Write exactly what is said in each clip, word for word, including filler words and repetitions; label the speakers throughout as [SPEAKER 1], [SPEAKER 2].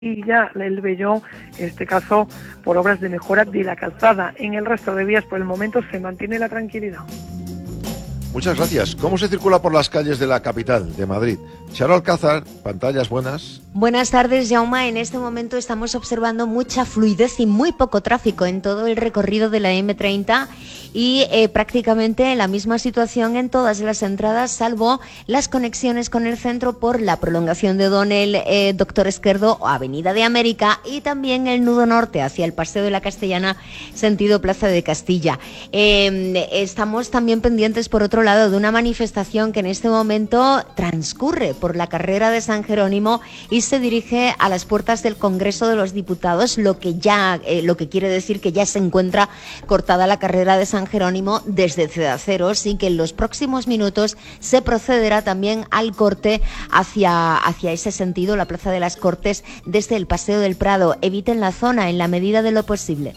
[SPEAKER 1] y ya el Vellón, en este caso por obras de mejora de la calzada. En el resto de vías por el momento se mantiene la tranquilidad.
[SPEAKER 2] Muchas gracias. ¿Cómo se circula por las calles de la capital, de Madrid? Charo Alcázar, pantallas buenas.
[SPEAKER 3] Buenas tardes, Jaume. En este momento estamos observando mucha fluidez y muy poco tráfico en todo el recorrido de la eme treinta y eh, prácticamente la misma situación en todas las entradas, salvo las conexiones con el centro por la prolongación de O'Donnell, eh, Doctor Esquerdo o Avenida de América, y también el nudo norte hacia el Paseo de la Castellana, sentido Plaza de Castilla. Eh, estamos también pendientes, por otro lado, de una manifestación que en este momento transcurre por la carrera de San Jerónimo y se dirige a las puertas del Congreso de los Diputados, lo que ya eh, lo que quiere decir que ya se encuentra cortada la carrera de San Jerónimo desde Cedaceros, y que en los próximos minutos se procederá también al corte hacia, hacia ese sentido, la Plaza de las Cortes, desde el Paseo del Prado. Eviten la zona en la medida de lo posible.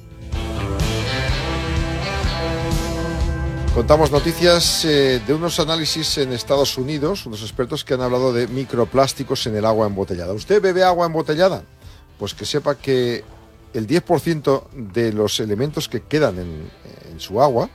[SPEAKER 2] Contamos noticias eh, de unos análisis en Estados Unidos, unos expertos que han hablado de microplásticos en el agua embotellada. ¿Usted bebe agua embotellada? Pues que sepa que el diez por ciento de los elementos que quedan en, en su agua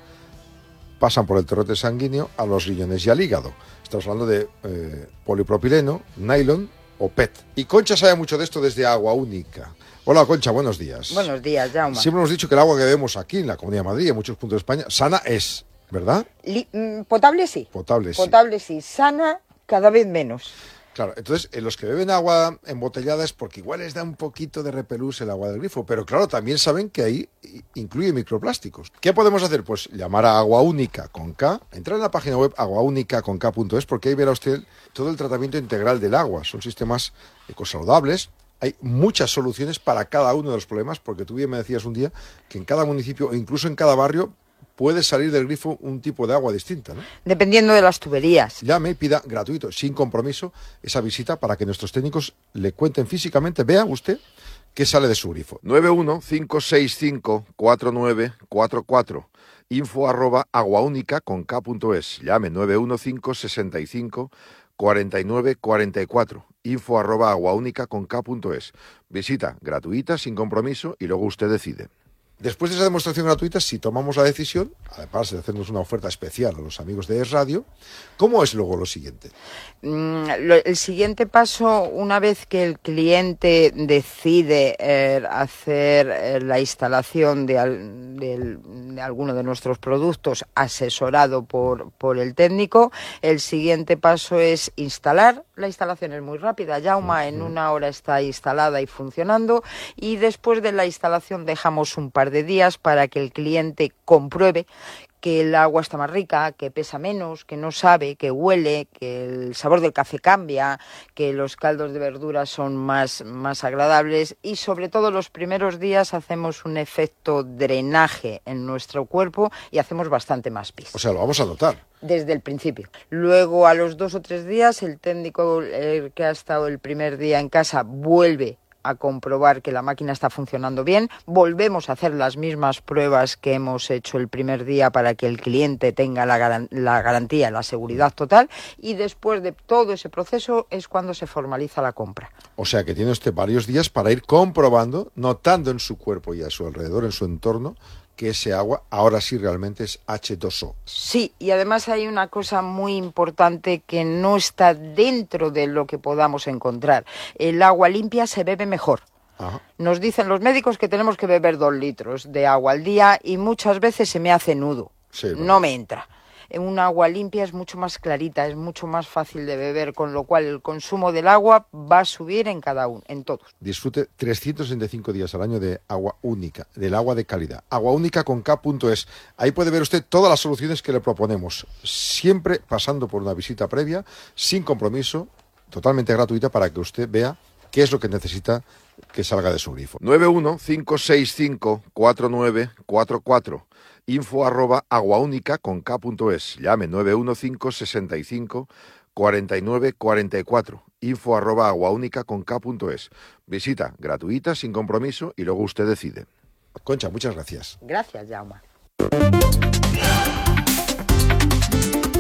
[SPEAKER 2] pasan por el torrente sanguíneo a los riñones y al hígado. Estamos hablando de eh, polipropileno, nylon o P E T. Y Concha sabe mucho de esto desde Agua Única. Hola, Concha, buenos días.
[SPEAKER 4] Buenos días, Jaume.
[SPEAKER 2] Siempre hemos dicho que el agua que bebemos aquí en la Comunidad de Madrid y en muchos puntos de España, sana es, ¿verdad?
[SPEAKER 4] Li- potable sí.
[SPEAKER 2] Potable sí.
[SPEAKER 4] Potable sí. Sana cada vez menos.
[SPEAKER 2] Claro, entonces, en los que beben agua embotellada es porque igual les da un poquito de repelús el agua del grifo, pero claro, también saben que ahí incluye microplásticos. ¿Qué podemos hacer? Pues llamar a Agua Única con K, entrar en la página web aguaúnica con K punto es, porque ahí verá usted todo el tratamiento integral del agua. Son sistemas ecosaludables. Hay muchas soluciones para cada uno de los problemas, porque tú bien me decías un día que en cada municipio o incluso en cada barrio puede salir del grifo un tipo de agua distinta, ¿no?
[SPEAKER 4] Dependiendo de las tuberías.
[SPEAKER 2] Llame y pida gratuito, sin compromiso, esa visita para que nuestros técnicos le cuenten físicamente, vea usted qué sale de su grifo. nueve uno cinco seis cinco cuatro nueve cuatro cuatro, info arroba aguaúnica con K punto es. Llame nueve uno cinco seis cinco cuatro nueve cuatro cuatro, info arroba aguaúnica con K punto es. Visita gratuita, sin compromiso, y luego usted decide. Después de esa demostración gratuita, si tomamos la decisión, además de hacernos una oferta especial a los amigos de Es Radio, ¿cómo es luego lo siguiente?
[SPEAKER 4] Mm, lo, el siguiente paso, una vez que el cliente decide eh, hacer eh, la instalación de, al, de, de alguno de nuestros productos asesorado por, por el técnico, el siguiente paso es instalar. La instalación es muy rápida, Jaume, en una hora está instalada y funcionando, y después de la instalación dejamos un par de días para que el cliente compruebe que el agua está más rica, que pesa menos, que no sabe, que huele, que el sabor del café cambia, que los caldos de verduras son más, más agradables, y sobre todo los primeros días hacemos un efecto drenaje en nuestro cuerpo y hacemos bastante más pis.
[SPEAKER 2] O sea, lo vamos a notar.
[SPEAKER 4] Desde el principio. Luego, a los dos o tres días, el técnico el que ha estado el primer día en casa vuelve a comprobar que la máquina está funcionando bien. Volvemos a hacer las mismas pruebas que hemos hecho el primer día para que el cliente tenga la, garan- la garantía, la seguridad total, y después de todo ese proceso es cuando se formaliza la compra.
[SPEAKER 2] O sea que tiene usted varios días para ir comprobando, notando en su cuerpo y a su alrededor, en su entorno, que ese agua ahora sí realmente es hache dos o.
[SPEAKER 4] Sí, y además hay una cosa muy importante que no está dentro de lo que podamos encontrar. El agua limpia se bebe mejor.
[SPEAKER 2] Ajá.
[SPEAKER 4] Nos dicen los médicos que tenemos que beber dos litros de agua al día y muchas veces se me hace nudo.
[SPEAKER 2] Sí, bueno.
[SPEAKER 4] No me entra. Un agua limpia es mucho más clarita, es mucho más fácil de beber, con lo cual el consumo del agua va a subir en cada uno, en todos.
[SPEAKER 2] Disfrute trescientos sesenta y cinco días al año de agua única, del agua de calidad. Aguaúnica con K punto es. Ahí puede ver usted todas las soluciones que le proponemos, siempre pasando por una visita previa, sin compromiso, totalmente gratuita, para que usted vea qué es lo que necesita que salga de su grifo. nueve uno cinco seis cinco cuatro nueve cuatro cuatro, info arroba aguaúnica con K punto es. Llame nueve uno cinco seis cinco cuatro nueve cuatro cuatro, info arroba aguaúnica con K punto es. Visita gratuita, sin compromiso, y luego usted decide. Concha, muchas gracias.
[SPEAKER 4] Gracias, Jaume.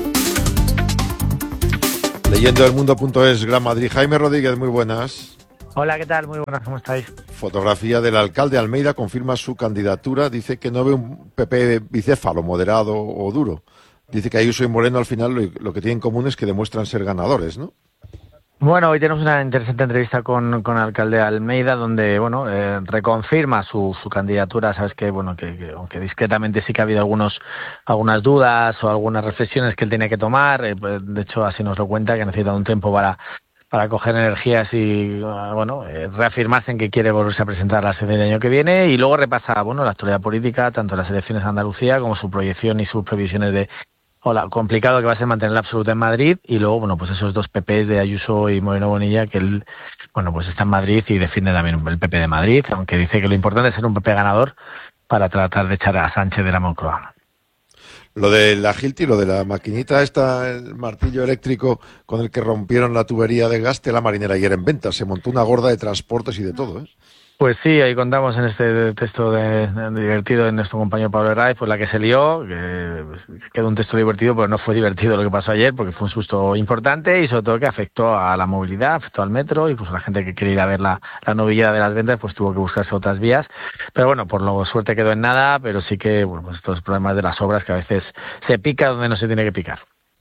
[SPEAKER 2] Leyendo el mundo punto es, Gran Madrid. Jaime Rodríguez, muy buenas.
[SPEAKER 5] Hola, ¿qué tal? Muy buenas, ¿cómo estáis?
[SPEAKER 2] Fotografía del alcalde Almeida confirma su candidatura. Dice que no ve un P P bicéfalo, moderado o duro. Dice que Ayuso y Moreno al final lo, lo que tienen en común es que demuestran ser ganadores, ¿no?
[SPEAKER 5] Bueno, hoy tenemos una interesante entrevista con, con el alcalde Almeida, donde, bueno, eh, reconfirma su, su candidatura. Sabes que, bueno, que, que aunque discretamente sí que ha habido algunos, algunas dudas o algunas reflexiones que él tiene que tomar. Eh, pues, de hecho, así nos lo cuenta, que necesita un tiempo para para coger energías y, bueno, eh, reafirmarse en que quiere volverse a presentar a la sede del año que viene, y luego repasa, bueno, la actualidad política, tanto las elecciones de Andalucía como su proyección y sus previsiones de o la complicado que va a ser mantener la absoluta en Madrid, y luego, bueno, pues esos dos P Ps de Ayuso y Moreno Bonilla, que él, bueno, pues está en Madrid y defiende también el P P de Madrid, aunque dice que lo importante es ser un P P ganador para tratar de echar a Sánchez de la Moncloa.
[SPEAKER 2] Lo de la Hilti, lo de la maquinita esta, el martillo eléctrico con el que rompieron la tubería de gas, la marinera ayer en venta. Se montó una gorda de transportes y de todo, ¿eh?
[SPEAKER 5] Pues sí, ahí contamos en este texto de, de divertido de nuestro compañero Pablo Herraiz, pues la que se lió, que quedó un texto divertido, pero no fue divertido lo que pasó ayer, porque fue un susto importante y sobre todo que afectó a la movilidad, afectó al metro, y pues la gente que quería ir a ver la, la novillada de las ventas, pues tuvo que buscarse otras vías. Pero bueno, por lo suerte quedó en nada, pero sí que, bueno, pues estos problemas de las obras que a veces se pica donde no se tiene que picar.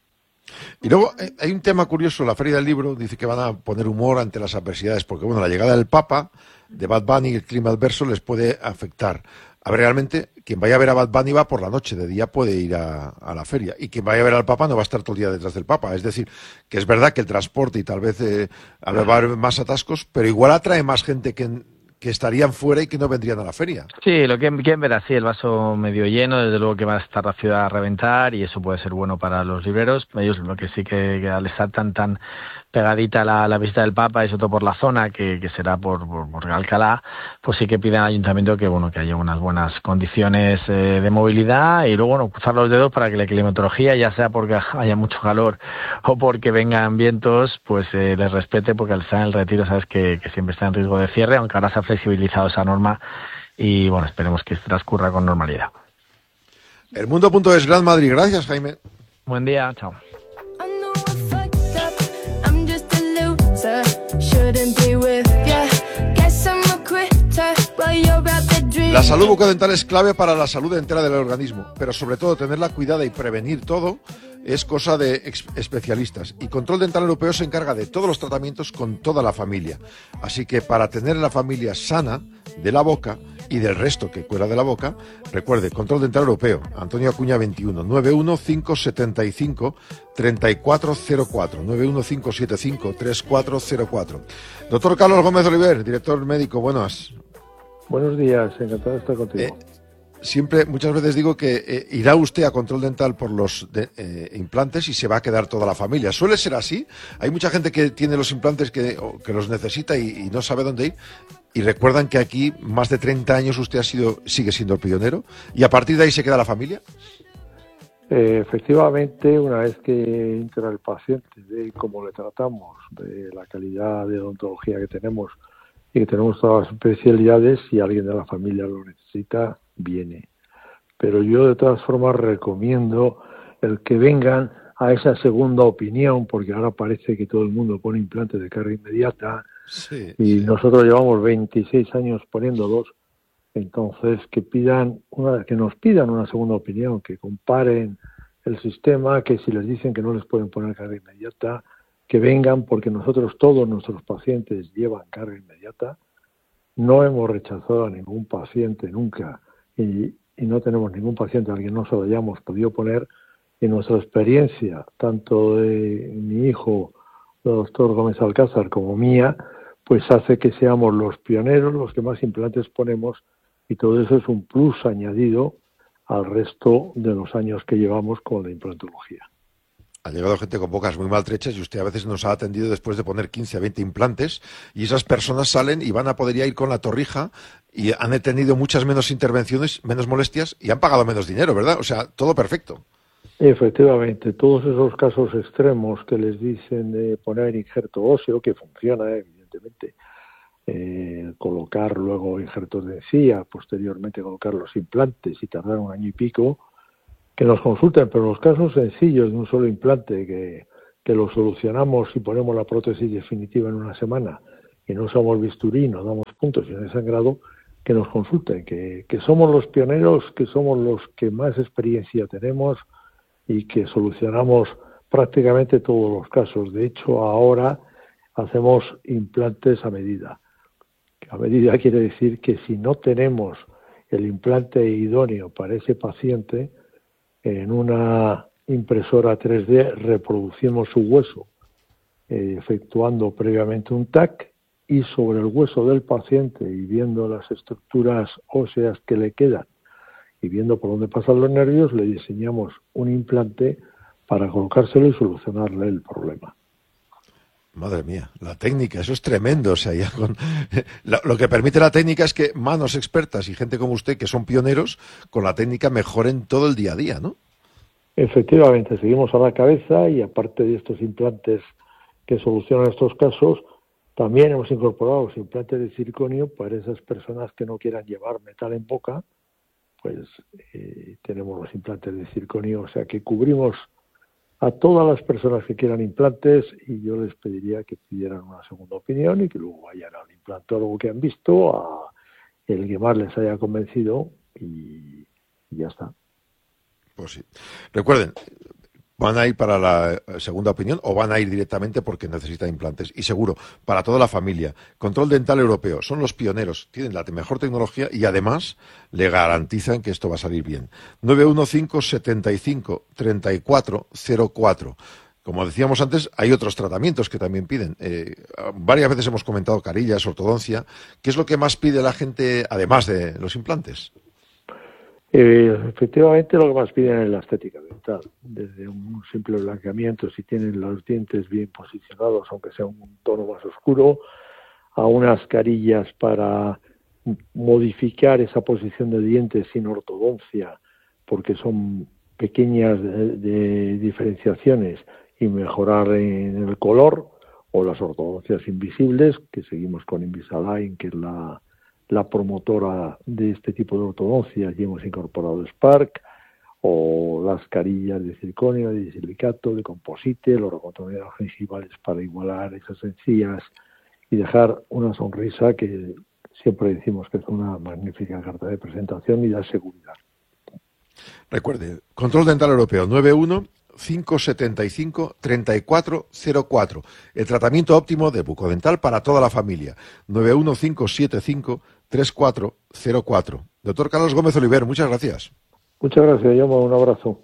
[SPEAKER 2] Y luego hay un tema curioso, la Feria del Libro dice que van a poner humor ante las adversidades, porque bueno, la llegada del Papa, de Bad Bunny y el clima adverso les puede afectar. A ver, realmente, quien vaya a ver a Bad Bunny va por la noche, de día puede ir a, a la feria, y quien vaya a ver al Papa no va a estar todo el día detrás del Papa. Es decir, que es verdad que el transporte y tal vez eh, va a haber más atascos, pero igual atrae más gente que, que estarían fuera y que no vendrían a la feria.
[SPEAKER 5] Sí, lo que quieren ver así, el vaso medio lleno, desde luego que va a estar la ciudad a reventar, y eso puede ser bueno para los libreros. Ellos lo que sí que, que al estar tan tan pegadita la, la visita del Papa, y sobre todo por la zona, que, que será por, por, por Alcalá, pues sí que piden al ayuntamiento que, bueno, que haya unas buenas condiciones eh, de movilidad, y luego, bueno, cruzar los dedos para que la climatología, ya sea porque haya mucho calor o porque vengan vientos, pues eh, les respete, porque al estar en el Retiro sabes que, que siempre está en riesgo de cierre, aunque ahora se ha flexibilizado esa norma, y bueno, esperemos que transcurra con normalidad.
[SPEAKER 2] El Mundo.es, Gran Madrid. Gracias, Jaime.
[SPEAKER 5] Buen día, chao.
[SPEAKER 2] La salud bucodental es clave para la salud entera del organismo, pero sobre todo tenerla cuidada y prevenir todo es cosa de especialistas. Y Control Dental Europeo se encarga de todos los tratamientos con toda la familia. Así que para tener la familia sana de la boca y del resto que cuela de la boca, recuerde, Control Dental Europeo, Antonio Acuña veintiuno, nueve uno cinco siete cinco, tres cuatro cero cuatro, nueve uno cinco siete cinco, tres cuatro cero cuatro. Doctor Carlos Gómez Oliver, director médico, buenas.
[SPEAKER 6] Buenos días, encantado de estar contigo.
[SPEAKER 2] Eh, siempre, muchas veces digo que eh, irá usted a control dental por los de, eh, implantes y se va a quedar toda la familia. ¿Suele ser así? Hay mucha gente que tiene los implantes que, o, que los necesita y, y no sabe dónde ir. Y recuerdan que aquí, más de treinta años, usted ha sido, sigue siendo el pionero. ¿Y a partir de ahí se queda la familia?
[SPEAKER 6] Eh, efectivamente, una vez que entra el paciente, de cómo le tratamos, de la calidad de odontología que tenemos, y que tenemos todas las especialidades, si alguien de la familia lo necesita, viene. Pero yo de todas formas recomiendo el que vengan a esa segunda opinión, porque ahora parece que todo el mundo pone implantes de carga inmediata, sí, y sí. Nosotros llevamos veintiséis años poniéndolos, entonces que pidan una, que nos pidan una segunda opinión, que comparen el sistema, que si les dicen que no les pueden poner carga inmediata, que vengan, porque nosotros todos nuestros pacientes llevan carga inmediata. No hemos rechazado a ningún paciente nunca, y, y no tenemos ningún paciente al que no se lo hayamos podido poner. Y nuestra experiencia, tanto de mi hijo, el doctor Gómez Alcázar, como mía, pues hace que seamos los pioneros, los que más implantes ponemos, y todo eso es un plus añadido al resto de los años que llevamos con la implantología.
[SPEAKER 2] Ha llegado gente con bocas muy maltrechas y usted a veces nos ha atendido después de poner quince a veinte implantes, y esas personas salen y van a poder ir con la torrija y han tenido muchas menos intervenciones, menos molestias y han pagado menos dinero, ¿verdad? O sea, todo perfecto.
[SPEAKER 6] Efectivamente, todos esos casos extremos que les dicen de poner injerto óseo, que funciona evidentemente, eh, colocar luego injertos de encía, posteriormente colocar los implantes y tardar un año y pico, que nos consulten, pero los casos sencillos de un solo implante que, que lo solucionamos y ponemos la prótesis definitiva en una semana, y no usamos bisturí, no damos puntos y no hay sangrado, que nos consulten, que, que somos los pioneros, que somos los que más experiencia tenemos y que solucionamos prácticamente todos los casos. De hecho, ahora hacemos implantes a medida. A medida quiere decir que si no tenemos el implante idóneo para ese paciente, en una impresora tres D reproducimos su hueso, eh, efectuando previamente un T A C, y sobre el hueso del paciente y viendo las estructuras óseas que le quedan y viendo por dónde pasan los nervios, le diseñamos un implante para colocárselo y solucionarle el problema.
[SPEAKER 2] Madre mía, la técnica, eso es tremendo. O sea, ya con... lo, lo que permite la técnica es que manos expertas y gente como usted, que son pioneros, con la técnica mejoren todo el día a día, ¿no?
[SPEAKER 6] Efectivamente, seguimos a la cabeza y aparte de estos implantes que solucionan estos casos, también hemos incorporado los implantes de circonio para esas personas que no quieran llevar metal en boca, pues eh, tenemos los implantes de circonio, o sea que cubrimos a todas las personas que quieran implantes y yo les pediría que pidieran una segunda opinión y que luego vayan al implantólogo que han visto, a el que más les haya convencido y, y ya está.
[SPEAKER 2] Pues sí. Recuerden, van a ir para la segunda opinión o van a ir directamente porque necesitan implantes. Y seguro, para toda la familia. Control Dental Europeo. Son los pioneros. Tienen la mejor tecnología y además le garantizan que esto va a salir bien. nueve uno cinco, setenta y cinco, treinta y cuatro cero cuatro. Como decíamos antes, hay otros tratamientos que también piden. Eh, varias veces hemos comentado carillas, ortodoncia. ¿Qué es lo que más pide la gente, además de los implantes?
[SPEAKER 6] Eh, efectivamente, lo que más piden es la estética dental, desde un simple blanqueamiento, si tienen los dientes bien posicionados, aunque sea un tono más oscuro, a unas carillas para modificar esa posición de dientes sin ortodoncia, porque son pequeñas de, de diferenciaciones, y mejorar en el color, o las ortodoncias invisibles, que seguimos con Invisalign, que es la la promotora de este tipo de ortodoncias, y hemos incorporado Spark, o las carillas de circonio, de silicato, de composite, los reconstructores gingivales para igualar esas encías y dejar una sonrisa que siempre decimos que es una magnífica carta de presentación y da seguridad.
[SPEAKER 2] Recuerde, Control Dental Europeo, nueve uno cinco, setenta y cinco, treinta y cuatro cero cuatro. El tratamiento óptimo de bucodental para toda la familia. nueve uno cinco, setenta y cinco, treinta y cuatro cero cuatro. Doctor Carlos Gómez Oliver, muchas gracias.
[SPEAKER 6] Muchas gracias, Yomo. Un abrazo.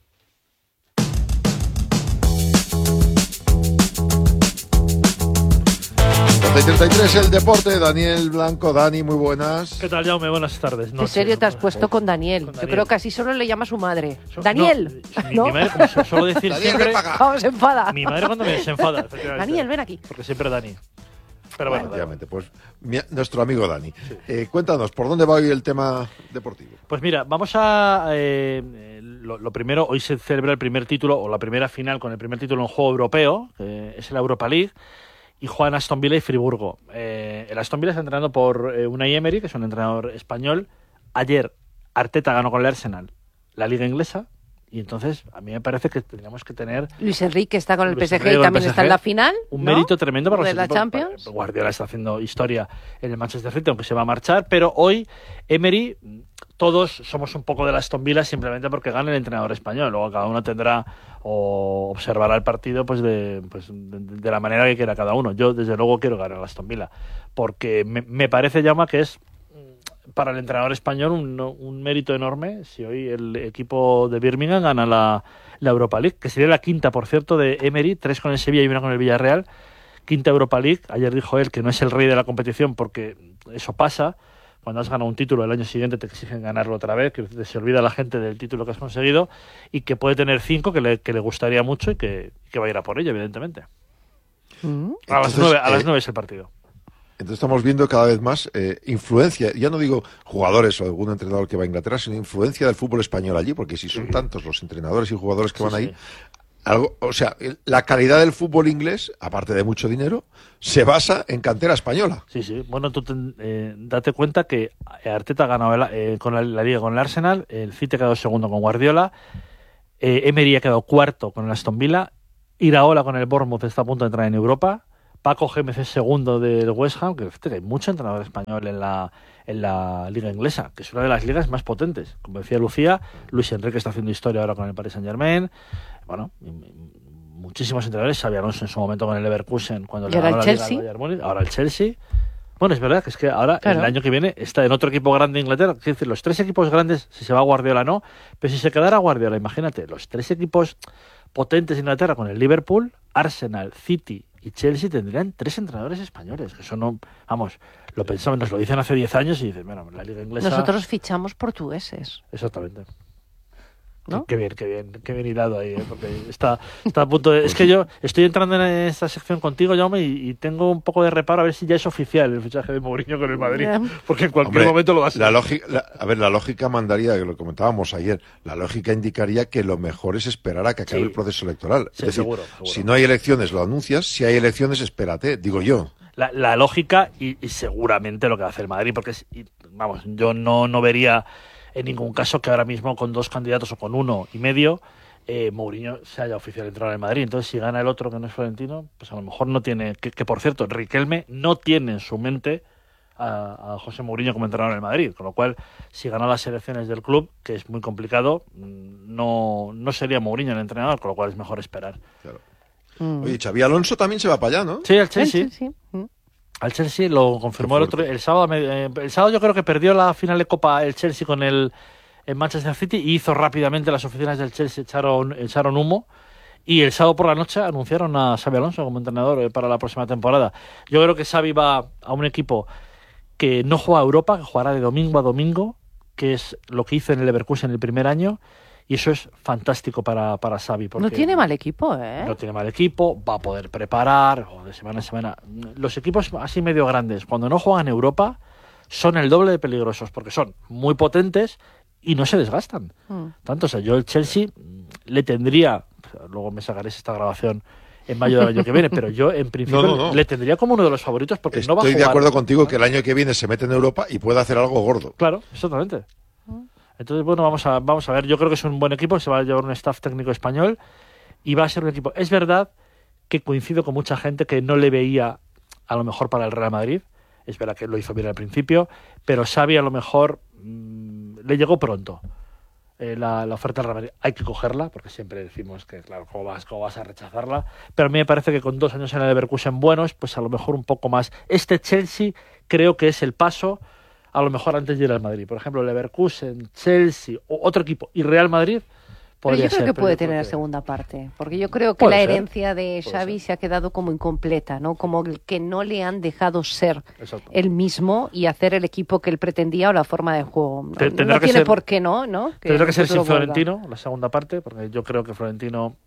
[SPEAKER 2] treinta y tres el deporte, Daniel Blanco. Dani, muy buenas.
[SPEAKER 7] ¿Qué tal, Jaume? Buenas tardes.
[SPEAKER 8] ¿En serio te has puesto con Daniel?
[SPEAKER 7] con Daniel?
[SPEAKER 8] Yo creo que así solo le llama a su madre.
[SPEAKER 7] So,
[SPEAKER 8] Daniel.
[SPEAKER 7] No, mi,
[SPEAKER 8] ¿no?
[SPEAKER 7] mi madre, como suelo decir siempre,
[SPEAKER 8] Vamos, se enfada.
[SPEAKER 7] mi madre cuando me desenfada, efectivamente.
[SPEAKER 8] Daniel, ven aquí.
[SPEAKER 7] Porque siempre Dani. Pero bueno,
[SPEAKER 2] Efectivamente, pues mi, nuestro amigo Dani. Sí. Eh, cuéntanos, ¿por dónde va hoy el tema deportivo?
[SPEAKER 7] Pues mira, vamos a... Eh, lo, lo primero, hoy se celebra el primer título, o la primera final con el primer título en juego europeo, que es la Europa League, y juegan Aston Villa y Friburgo. Eh, el Aston Villa está entrenado por eh, Unai Emery, que es un entrenador español. Ayer Arteta ganó con el Arsenal la Liga Inglesa, y entonces a mí me parece que tendríamos que tener...
[SPEAKER 8] Luis Enrique está con el
[SPEAKER 7] Luis
[SPEAKER 8] P S G
[SPEAKER 7] Enrique
[SPEAKER 8] y también
[SPEAKER 7] P S G,
[SPEAKER 8] está en la final.
[SPEAKER 7] Un
[SPEAKER 8] ¿no?
[SPEAKER 7] mérito tremendo para
[SPEAKER 8] de
[SPEAKER 7] los
[SPEAKER 8] la
[SPEAKER 7] equipos.
[SPEAKER 8] Champions.
[SPEAKER 7] Guardiola está haciendo historia en el Manchester City, aunque se va a marchar, pero hoy Emery, todos somos un poco de la Aston Villa simplemente porque gana el entrenador español. Luego cada uno tendrá o observará el partido pues de, pues de, de la manera que quiera cada uno. Yo desde luego quiero ganar a la Aston Villa, porque me, me parece, Llama, que es para el entrenador español un, un mérito enorme si hoy el equipo de Birmingham gana la, la Europa League, que sería la quinta, por cierto, de Emery, tres con el Sevilla y una con el Villarreal, quinta Europa League. Ayer dijo él que no es el rey de la competición porque eso pasa, cuando has ganado un título el año siguiente te exigen ganarlo otra vez, que se olvida la gente del título que has conseguido, y que puede tener cinco, que le, que le gustaría mucho y que, que va a ir a por ello, evidentemente. Mm. A, las nueve, a las nueve es el partido.
[SPEAKER 2] Entonces estamos viendo cada vez más eh, influencia, ya no digo jugadores o algún entrenador que va a Inglaterra, sino influencia del fútbol español allí, porque si son tantos los entrenadores y jugadores que van sí, ahí, sí. Algo, o sea, la calidad del fútbol inglés, aparte de mucho dinero, se basa en cantera española.
[SPEAKER 7] Sí, sí. Bueno, tú te, eh, date cuenta que Arteta ha ganado el, eh, con la, la Liga con el Arsenal, el City ha quedado segundo con Guardiola, eh, Emery ha quedado cuarto con el Aston Villa, Iraola con el Bournemouth está a punto de entrar en Europa. Paco Gémez es segundo del West Ham, que fíjate, hay mucho entrenador español en la en la liga inglesa, que es una de las ligas más potentes. Como decía Lucía, Luis Enrique está haciendo historia ahora con el Paris Saint-Germain. Bueno, muchísimos entrenadores. Xabi Alonso en su momento con el Leverkusen, cuando le ganó la Liga al Bayern Múnich. Ahora el Chelsea. Bueno, es verdad que es que ahora, claro, el año que viene, está en otro equipo grande de Inglaterra. Es decir, los tres equipos grandes, si se va Guardiola no, pero si se quedara Guardiola, imagínate, los tres equipos potentes de Inglaterra con el Liverpool, Arsenal, City y Chelsea tendrían tres entrenadores españoles. Que eso no, vamos, lo pensamos, nos lo dicen hace diez años y dicen, bueno, la liga inglesa...
[SPEAKER 8] Nosotros fichamos portugueses.
[SPEAKER 7] Exactamente.
[SPEAKER 8] ¿No?
[SPEAKER 7] Qué bien, qué bien, qué bien hilado ahí, ¿eh? Porque está, está a punto de... Es que yo estoy entrando en esta sección contigo, Jaume, y, y tengo un poco de reparo a ver si ya es oficial el fichaje de Mourinho con el Madrid, porque en cualquier
[SPEAKER 2] Hombre,
[SPEAKER 7] momento lo va a ser.
[SPEAKER 2] La lógica, la, a ver, la lógica mandaría, que lo comentábamos ayer, la lógica indicaría que lo mejor es esperar a que acabe
[SPEAKER 7] Sí.
[SPEAKER 2] el proceso electoral.
[SPEAKER 7] Sí,
[SPEAKER 2] es decir,
[SPEAKER 7] seguro, seguro.
[SPEAKER 2] si no hay elecciones lo anuncias, si hay elecciones espérate, digo yo.
[SPEAKER 7] La, la lógica y, y seguramente lo que va a hacer el Madrid, porque es, y, vamos, yo no, no vería en ningún caso que ahora mismo con dos candidatos o con uno y medio eh, Mourinho se haya oficial entrenador en Madrid. Entonces, si gana el otro que no es Florentino, pues a lo mejor no tiene, que, que por cierto, Riquelme no tiene en su mente a, a José Mourinho como entrenador en el Madrid, con lo cual, si gana las elecciones del club, que es muy complicado, no, no sería Mourinho el entrenador, con lo cual es mejor esperar.
[SPEAKER 2] Claro.
[SPEAKER 8] Mm.
[SPEAKER 2] Oye, Xabi Alonso también se va para allá, ¿no?
[SPEAKER 7] Sí, el Chelsea.
[SPEAKER 8] Sí, sí, sí.
[SPEAKER 7] Al Chelsea lo confirmó el otro el sábado. Eh, el sábado yo creo que perdió la final de Copa el Chelsea con el, el Manchester City y hizo rápidamente las oficinas del Chelsea, echaron, echaron humo. Y el sábado por la noche anunciaron a Xabi Alonso como entrenador eh, para la próxima temporada. Yo creo que Xavi va a un equipo que no juega a Europa, que jugará de domingo a domingo, que es lo que hizo en el Leverkusen el primer año. Y eso es fantástico para, para Xavi. Porque
[SPEAKER 8] No tiene mal equipo, ¿eh?
[SPEAKER 7] No tiene mal equipo, va a poder preparar o de semana a semana. Los equipos así medio grandes, cuando no juegan en Europa, son el doble de peligrosos, porque son muy potentes y no se desgastan.
[SPEAKER 8] Mm.
[SPEAKER 7] Tanto, o sea, yo el Chelsea le tendría, luego me sacaréis esta grabación en mayo del año que viene, pero yo en principio
[SPEAKER 2] No, no, no.
[SPEAKER 7] le tendría como uno de los favoritos porque
[SPEAKER 2] Estoy
[SPEAKER 7] no va a jugar.
[SPEAKER 2] de acuerdo contigo que el año que viene se mete en Europa y puede hacer algo gordo.
[SPEAKER 7] Claro, exactamente. Entonces, bueno, vamos a, vamos a ver. Yo creo que es un buen equipo, se va a llevar un staff técnico español y va a ser un equipo. Es verdad que coincido con mucha gente que no le veía a lo mejor para el Real Madrid. Es verdad que lo hizo bien al principio, pero Xavi a lo mejor mmm, le llegó pronto eh, la, la oferta del Real Madrid. Hay que cogerla, porque siempre decimos que, claro, ¿cómo vas, cómo vas a rechazarla? Pero a mí me parece que con dos años en el Leverkusen buenos, pues a lo mejor un poco más. Este Chelsea creo que es el paso a lo mejor antes de ir al Madrid. Por ejemplo, Leverkusen, Chelsea, o otro equipo y Real Madrid
[SPEAKER 8] Pero yo creo
[SPEAKER 7] ser,
[SPEAKER 8] que puede
[SPEAKER 7] yo creo
[SPEAKER 8] tener
[SPEAKER 7] que...
[SPEAKER 8] segunda parte, porque yo creo que
[SPEAKER 7] Puede
[SPEAKER 8] la
[SPEAKER 7] ser,
[SPEAKER 8] herencia de Xavi se ha quedado como incompleta, ¿no? Como que no le han dejado ser
[SPEAKER 7] Exacto.
[SPEAKER 8] él mismo y hacer el equipo que él pretendía o la forma de juego. No,
[SPEAKER 7] Te-
[SPEAKER 8] no
[SPEAKER 7] tendrá que
[SPEAKER 8] tiene
[SPEAKER 7] ser-
[SPEAKER 8] por qué no, ¿no?
[SPEAKER 7] Tendrá que ser sin
[SPEAKER 8] nosotros vuelva.
[SPEAKER 7] Florentino, la segunda parte, porque yo creo que Florentino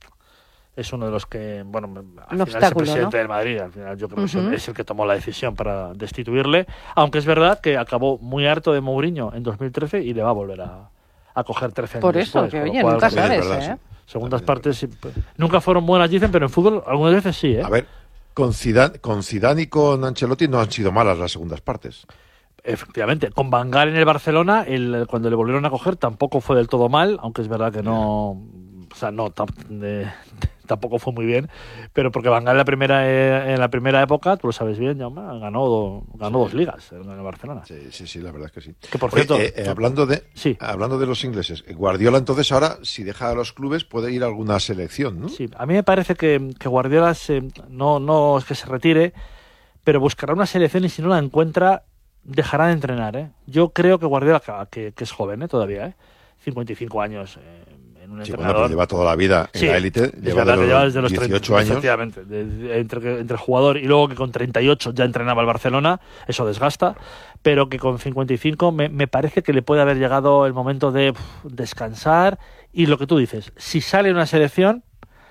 [SPEAKER 7] es uno de los que, bueno, al
[SPEAKER 8] Un
[SPEAKER 7] final es el
[SPEAKER 8] obstáculo,
[SPEAKER 7] presidente
[SPEAKER 8] ¿no?
[SPEAKER 7] del Madrid, al final yo creo que
[SPEAKER 8] Ujú.
[SPEAKER 7] es el que tomó la decisión para destituirle, aunque es verdad que acabó muy harto de Mourinho en dos mil trece y le va a volver a, a coger trece años
[SPEAKER 8] Por eso,
[SPEAKER 7] después,
[SPEAKER 8] que
[SPEAKER 7] con lo
[SPEAKER 8] oye,
[SPEAKER 7] cual,
[SPEAKER 8] nunca
[SPEAKER 2] también es
[SPEAKER 8] sabes,
[SPEAKER 2] verdad,
[SPEAKER 8] ¿eh?
[SPEAKER 2] sí.
[SPEAKER 7] segundas
[SPEAKER 2] También es
[SPEAKER 7] partes sí, pues, nunca fueron buenas, dicen, pero en fútbol algunas veces sí, ¿eh?
[SPEAKER 2] A ver, con Zidane, con Zidane y con Ancelotti no han sido malas las segundas partes.
[SPEAKER 7] Efectivamente, con Van Gaal en el Barcelona, el, cuando le volvieron a coger tampoco fue del todo mal, aunque es verdad que no, o sea, no tam- de- tampoco fue muy bien, pero porque Van Gaal en la primera eh, en la primera época, tú lo sabes bien, Jaume, ganó do- ganó dos ligas en el Barcelona.
[SPEAKER 2] Sí, sí, sí, la verdad es que sí.
[SPEAKER 7] Que por
[SPEAKER 2] Oye,
[SPEAKER 7] cierto,
[SPEAKER 2] eh, eh, hablando de
[SPEAKER 7] sí.
[SPEAKER 2] hablando de los ingleses, Guardiola entonces ahora, si deja a los clubes, puede ir a alguna selección, ¿no?
[SPEAKER 7] Sí, a mí me parece que, que Guardiola se, no, no es que se retire, pero buscará una selección y si no la encuentra, dejará de entrenar, ¿eh? Yo creo que Guardiola, que, que es joven, ¿eh? Todavía, ¿eh? cincuenta y cinco años eh, en un
[SPEAKER 2] Sí, bueno,
[SPEAKER 7] entrenador.
[SPEAKER 2] pero lleva toda la vida en
[SPEAKER 7] Sí,
[SPEAKER 2] la élite,
[SPEAKER 7] es
[SPEAKER 2] lleva,
[SPEAKER 7] verdad
[SPEAKER 2] de
[SPEAKER 7] que
[SPEAKER 2] los
[SPEAKER 7] lleva desde los
[SPEAKER 2] dieciocho
[SPEAKER 7] treinta,
[SPEAKER 2] años.
[SPEAKER 7] efectivamente, de- de- entre, entre jugador y luego que con treinta y ocho ya entrenaba el Barcelona, eso desgasta, pero que con cincuenta y cinco me, me parece que le puede haber llegado el momento de uf, descansar y lo que tú dices, si sale una selección,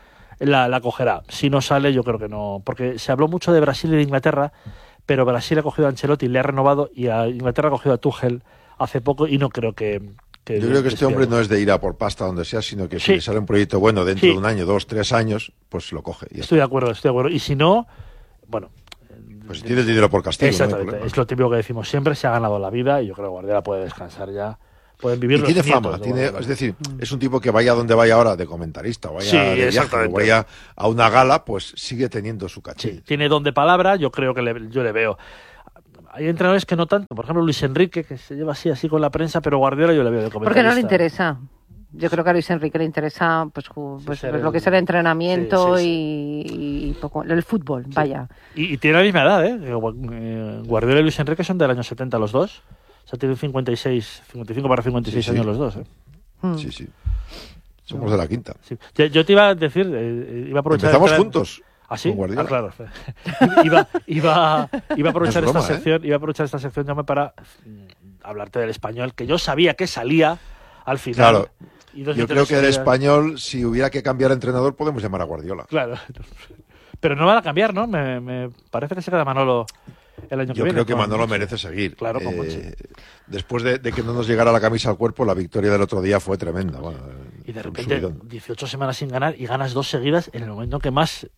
[SPEAKER 7] la, la cogerá, si no sale yo creo que no, porque se habló mucho de Brasil y de Inglaterra, pero Brasil ha cogido a Ancelotti, le ha renovado y a Inglaterra ha cogido a Tuchel hace poco y no creo que... que
[SPEAKER 2] Yo creo que este
[SPEAKER 7] despierta.
[SPEAKER 2] hombre no es de ir a por pasta donde sea, sino que si
[SPEAKER 7] Sí.
[SPEAKER 2] le sale un proyecto bueno dentro
[SPEAKER 7] Sí.
[SPEAKER 2] de un año, dos, tres años, pues lo coge. Y ya
[SPEAKER 7] Estoy de acuerdo, estoy de acuerdo. Y si no, bueno...
[SPEAKER 2] está. Pues si tiene el dinero por castigo, no hay
[SPEAKER 7] Exactamente,
[SPEAKER 2] problema.
[SPEAKER 7] es lo típico que decimos siempre, se ha ganado la vida y yo creo que Guardiola puede descansar ya pueden vivir
[SPEAKER 2] y
[SPEAKER 7] los
[SPEAKER 2] tiene
[SPEAKER 7] nietos
[SPEAKER 2] fama,
[SPEAKER 7] de
[SPEAKER 2] tiene,
[SPEAKER 7] Guardiola.
[SPEAKER 2] es decir, es un tipo que vaya donde vaya ahora de comentarista, vaya
[SPEAKER 7] Sí,
[SPEAKER 2] de viaje,
[SPEAKER 7] exactamente.
[SPEAKER 2] o vaya a una gala, pues sigue teniendo su caché.
[SPEAKER 7] Sí, tiene don de palabra, yo creo que le, yo le veo. Hay entrenadores que no tanto, por ejemplo Luis Enrique, que se lleva así así con la prensa, pero Guardiola yo le veo de comentarista.
[SPEAKER 8] Porque no le interesa. Yo creo que a Luis Enrique le interesa pues, ju- pues,
[SPEAKER 7] ser
[SPEAKER 8] pues
[SPEAKER 7] el-
[SPEAKER 8] lo que es el entrenamiento
[SPEAKER 7] Sí, sí,
[SPEAKER 8] y, y poco, el fútbol, vaya.
[SPEAKER 7] Y, y tiene la misma edad, ¿eh? Eh, Guardiola y Luis Enrique son del año setenta los dos. O sea, tienen cincuenta y seis, cincuenta y cinco para cincuenta y seis
[SPEAKER 2] Sí, sí.
[SPEAKER 7] años los dos, ¿eh?
[SPEAKER 8] Mm.
[SPEAKER 2] Sí, sí. Somos de la quinta.
[SPEAKER 7] Sí. Yo, yo te iba a decir, eh, iba a aprovechar...
[SPEAKER 2] Empezamos
[SPEAKER 7] el tren-
[SPEAKER 2] juntos.
[SPEAKER 7] ¿Ah, sí?
[SPEAKER 2] con Guardiola.
[SPEAKER 7] Ah, claro. iba, iba, iba a aprovechar
[SPEAKER 2] No es broma,
[SPEAKER 7] esta
[SPEAKER 2] ¿eh?
[SPEAKER 7] sección, iba a aprovechar esta sección, Jaume, para mm, hablarte del español, que yo sabía que salía al final.
[SPEAKER 2] Claro.
[SPEAKER 7] Y dos
[SPEAKER 2] Yo
[SPEAKER 7] de
[SPEAKER 2] creo
[SPEAKER 7] tres
[SPEAKER 2] que el
[SPEAKER 7] seguidas-
[SPEAKER 2] español, si hubiera que cambiar entrenador, podemos llamar a Guardiola.
[SPEAKER 7] Claro. Pero no van a cambiar, ¿no? Me, me parece que se queda Manolo el año que
[SPEAKER 2] Yo
[SPEAKER 7] viene.
[SPEAKER 2] creo que
[SPEAKER 7] con
[SPEAKER 2] Manolo
[SPEAKER 7] Monchi.
[SPEAKER 2] merece seguir.
[SPEAKER 7] Claro, con
[SPEAKER 2] Eh,
[SPEAKER 7] Monchi.
[SPEAKER 2] después de, de que no nos llegara la camisa al cuerpo, la victoria del otro día fue tremenda. Bueno,
[SPEAKER 7] Y de
[SPEAKER 2] un
[SPEAKER 7] repente,
[SPEAKER 2] subidón.
[SPEAKER 7] dieciocho semanas sin ganar y ganas dos seguidas en el momento que más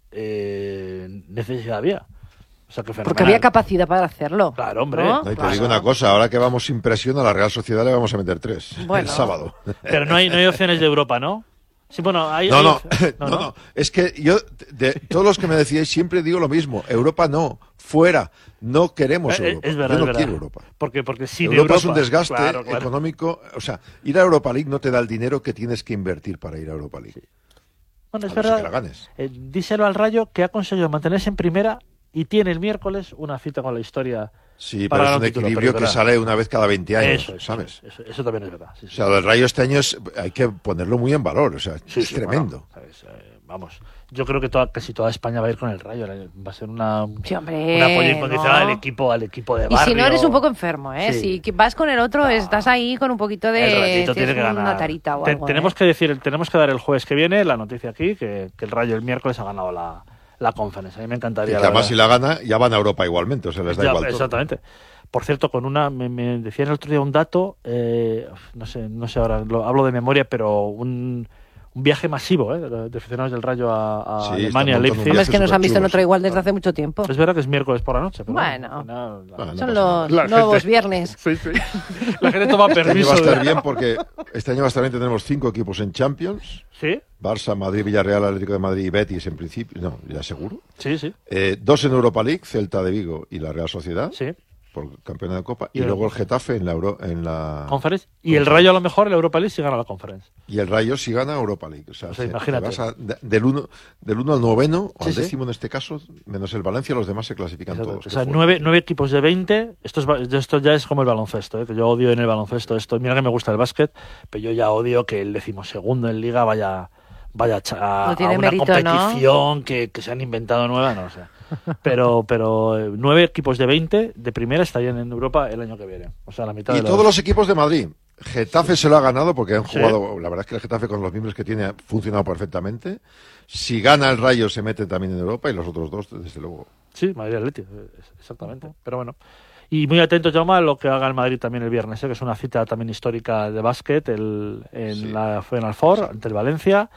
[SPEAKER 7] eh, necesidad había. O sea, que
[SPEAKER 8] Porque
[SPEAKER 7] fenomenal.
[SPEAKER 8] había capacidad para hacerlo.
[SPEAKER 7] Claro, hombre.
[SPEAKER 8] ¿no?
[SPEAKER 2] No, y te
[SPEAKER 8] Claro.
[SPEAKER 2] digo una cosa, ahora que vamos sin presión, a la Real Sociedad le vamos a meter tres
[SPEAKER 8] Bueno.
[SPEAKER 2] el sábado.
[SPEAKER 7] Pero no hay, no hay opciones de Europa, ¿no? Sí, bueno, hay...
[SPEAKER 2] No,
[SPEAKER 7] hay
[SPEAKER 2] no,
[SPEAKER 7] opciones-
[SPEAKER 2] no, no, es que yo, de todos los que me decíais, siempre digo lo mismo. Europa no, fuera, no queremos
[SPEAKER 7] Eh,
[SPEAKER 2] Europa.
[SPEAKER 7] es verdad,
[SPEAKER 2] yo no
[SPEAKER 7] es verdad.
[SPEAKER 2] quiero Europa.
[SPEAKER 7] Porque, porque sin
[SPEAKER 2] Europa,
[SPEAKER 7] Europa,
[SPEAKER 2] es un desgaste
[SPEAKER 7] claro, claro.
[SPEAKER 2] económico. O sea, ir a Europa League no te da el dinero que tienes que invertir para ir a Europa League.
[SPEAKER 7] Bueno, es
[SPEAKER 2] A no ser
[SPEAKER 7] verdad.
[SPEAKER 2] que la ganes.
[SPEAKER 7] Eh, díselo al Rayo que ha conseguido mantenerse en primera y tiene el miércoles una cita con la historia.
[SPEAKER 2] Sí,
[SPEAKER 7] para
[SPEAKER 2] pero es
[SPEAKER 7] ganar
[SPEAKER 2] un
[SPEAKER 7] un título,
[SPEAKER 2] equilibrio
[SPEAKER 7] pero
[SPEAKER 2] que
[SPEAKER 7] es verdad.
[SPEAKER 2] sale una vez cada veinte años,
[SPEAKER 7] Eso, es,
[SPEAKER 2] ¿sabes?
[SPEAKER 7] Eso, eso también es verdad. Sí,
[SPEAKER 2] O
[SPEAKER 7] sí.
[SPEAKER 2] sea, lo del Rayo este año es, hay que ponerlo muy en valor, o sea,
[SPEAKER 7] Sí,
[SPEAKER 2] es
[SPEAKER 7] sí,
[SPEAKER 2] tremendo.
[SPEAKER 7] bueno, ¿sabes? Eh, vamos, yo creo que toda, casi toda España va a ir con el Rayo. Va a ser una,
[SPEAKER 8] Sí, hombre,
[SPEAKER 7] un apoyo incondicional
[SPEAKER 8] ¿no?
[SPEAKER 7] al equipo, al equipo de
[SPEAKER 8] Y
[SPEAKER 7] barrio.
[SPEAKER 8] si no eres un poco enfermo, ¿eh?
[SPEAKER 7] Sí.
[SPEAKER 8] Si que vas con el otro, estás ahí con un poquito de...
[SPEAKER 7] El ratito tiene
[SPEAKER 8] tienes
[SPEAKER 7] que ganar.
[SPEAKER 8] una tarita o
[SPEAKER 7] Te-
[SPEAKER 8] algo,
[SPEAKER 7] tenemos
[SPEAKER 8] ¿eh?
[SPEAKER 7] que decir, tenemos que dar el jueves que viene la noticia aquí que, que el Rayo el miércoles ha ganado la, la conferencia. A mí me
[SPEAKER 2] Y
[SPEAKER 7] encantaría.
[SPEAKER 2] que
[SPEAKER 7] la
[SPEAKER 2] además
[SPEAKER 7] verdad.
[SPEAKER 2] si la gana, ya van a Europa igualmente, o sea, les da
[SPEAKER 7] Ya,
[SPEAKER 2] igual todo.
[SPEAKER 7] exactamente. Por cierto, con una me, me decían el otro día un dato, eh, no sé, no sé ahora, lo, hablo de memoria, pero un, un viaje masivo eh, de aficionados del Rayo a, a
[SPEAKER 2] Sí,
[SPEAKER 7] Alemania, a
[SPEAKER 2] están montando un
[SPEAKER 7] Leipzig.
[SPEAKER 8] Hombre, es que nos han visto en
[SPEAKER 2] superchulo,
[SPEAKER 8] otro
[SPEAKER 2] sí.
[SPEAKER 8] igual desde hace mucho tiempo.
[SPEAKER 7] Es verdad que es miércoles por la noche, pero
[SPEAKER 8] Bueno.
[SPEAKER 7] al final, la-
[SPEAKER 2] Bueno, no
[SPEAKER 8] Son
[SPEAKER 2] pasa
[SPEAKER 8] los
[SPEAKER 7] La
[SPEAKER 8] nuevos
[SPEAKER 7] gente-
[SPEAKER 8] viernes.
[SPEAKER 7] Sí, sí. La gente toma
[SPEAKER 2] Este año
[SPEAKER 7] permiso.
[SPEAKER 2] va a estar
[SPEAKER 7] de-
[SPEAKER 2] bien porque este año va a estar bien, tenemos cinco equipos en Champions.
[SPEAKER 7] Sí,
[SPEAKER 2] Barça, Madrid, Villarreal, Atlético de Madrid y Betis en principio, no, ya seguro.
[SPEAKER 7] sí, sí.
[SPEAKER 2] Eh, dos en Europa League, Celta de Vigo y la Real Sociedad,
[SPEAKER 7] sí.
[SPEAKER 2] por campeona de Copa,
[SPEAKER 7] Y
[SPEAKER 2] y,
[SPEAKER 7] el-
[SPEAKER 2] luego el Getafe en la Euro, en la
[SPEAKER 7] Conference. Y el Rayo a lo mejor en la Europa League sí gana la Conference.
[SPEAKER 2] y el Rayo si gana Europa League. O sea,
[SPEAKER 7] O sea,
[SPEAKER 2] se-
[SPEAKER 7] imagínate.
[SPEAKER 2] te vas a- de- del uno del uno al noveno, o
[SPEAKER 7] Sí,
[SPEAKER 2] al
[SPEAKER 7] sí.
[SPEAKER 2] décimo en este caso, menos el Valencia, los demás se clasifican
[SPEAKER 7] Exacto.
[SPEAKER 2] todos.
[SPEAKER 7] O
[SPEAKER 2] Qué
[SPEAKER 7] sea,
[SPEAKER 2] fuerte.
[SPEAKER 7] nueve, nueve equipos de veinte. Esto, es, ba- esto ya es como el baloncesto, ¿eh? Que yo odio en el baloncesto esto. Mira que me gusta el básquet, pero yo ya odio que el decimosegundo en Liga vaya, vaya a, cha-
[SPEAKER 8] No tiene
[SPEAKER 7] a una
[SPEAKER 8] mérito, ¿no?
[SPEAKER 7] competición que, que se han inventado nueva, no sé. Pero, pero eh, nueve equipos de veinte de primera estarían en Europa el año que viene. O sea, la mitad
[SPEAKER 2] Y
[SPEAKER 7] de
[SPEAKER 2] todos los equipos de Madrid. Getafe se lo ha ganado porque han
[SPEAKER 7] Sí.
[SPEAKER 2] jugado, la verdad es que el Getafe con los miembros que tiene ha funcionado perfectamente. Si gana el Rayo se mete también en Europa y los otros dos, desde luego.
[SPEAKER 7] Sí, Madrid Atleti, eh, exactamente. Pero bueno. Y muy atentos, Jaume, a lo que haga el Madrid también el viernes, ¿eh? Que es una cita también histórica de básquet el, en
[SPEAKER 2] Sí.
[SPEAKER 7] la Final Four ante el Valencia.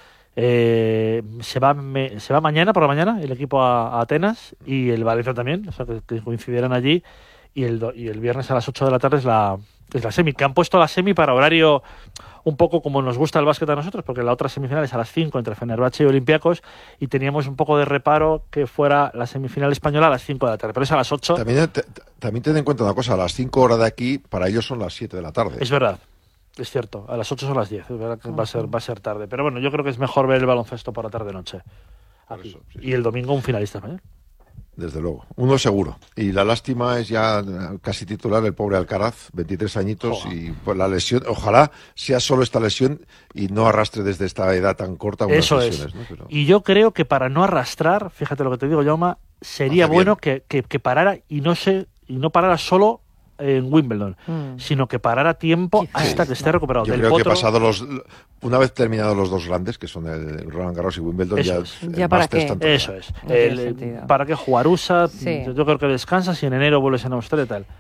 [SPEAKER 7] Eh, se va me- se va mañana por la mañana el equipo a, a Atenas y el Valencia también, o sea que, que coincidirán allí. Y el, do- y el viernes a las ocho de la tarde es la, es la semi, que han puesto la semi para horario un poco como nos gusta el básquet a nosotros, porque la otra semifinal es a las cinco entre Fenerbahce y Olympiacos y teníamos un poco de reparo que fuera la semifinal española a las cinco de la tarde, pero es a las ocho.
[SPEAKER 2] También, te- te- también ten en cuenta una cosa, a las cinco horas de aquí, para ellos son las siete de la tarde.
[SPEAKER 7] Es verdad, es cierto, a las ocho son las diez, es verdad que va a ser, va a ser tarde, pero bueno, yo creo que es mejor ver el baloncesto por la tarde-noche.
[SPEAKER 2] Por
[SPEAKER 7] Aquí.
[SPEAKER 2] eso, sí,
[SPEAKER 7] Y el domingo un finalista español.
[SPEAKER 2] Desde luego, uno seguro. Y la lástima es ya eh, casi titular el pobre Alcaraz, veintitrés añitos,
[SPEAKER 7] Joder.
[SPEAKER 2] y pues la lesión, ojalá sea solo esta lesión y no arrastre desde esta edad tan corta unas
[SPEAKER 7] Eso es.
[SPEAKER 2] lesiones. ¿no? Pero-
[SPEAKER 7] Y yo creo que para no arrastrar, fíjate lo que te digo, Jaume, sería
[SPEAKER 2] Hace
[SPEAKER 7] bueno que, que, que parara y no se y no parara solo en Wimbledon,
[SPEAKER 8] Mm.
[SPEAKER 7] sino que parara tiempo
[SPEAKER 8] Quizás,
[SPEAKER 7] hasta que esté recuperado.
[SPEAKER 2] Yo
[SPEAKER 7] Del
[SPEAKER 2] creo
[SPEAKER 7] Potro,
[SPEAKER 2] que pasado los, una vez terminados los dos grandes, que son el Roland Garros y Wimbledon,
[SPEAKER 7] Eso
[SPEAKER 2] ya,
[SPEAKER 7] es.
[SPEAKER 2] el
[SPEAKER 8] ¿Ya para
[SPEAKER 2] Masters
[SPEAKER 8] qué?
[SPEAKER 2] tanto
[SPEAKER 7] Eso
[SPEAKER 2] da.
[SPEAKER 7] es.
[SPEAKER 8] tiene
[SPEAKER 7] El-
[SPEAKER 8] sentido.
[SPEAKER 7] ¿Para qué jugar U S A?
[SPEAKER 8] Sí.
[SPEAKER 7] Yo creo que descansas y en enero vuelves a Australia y tal.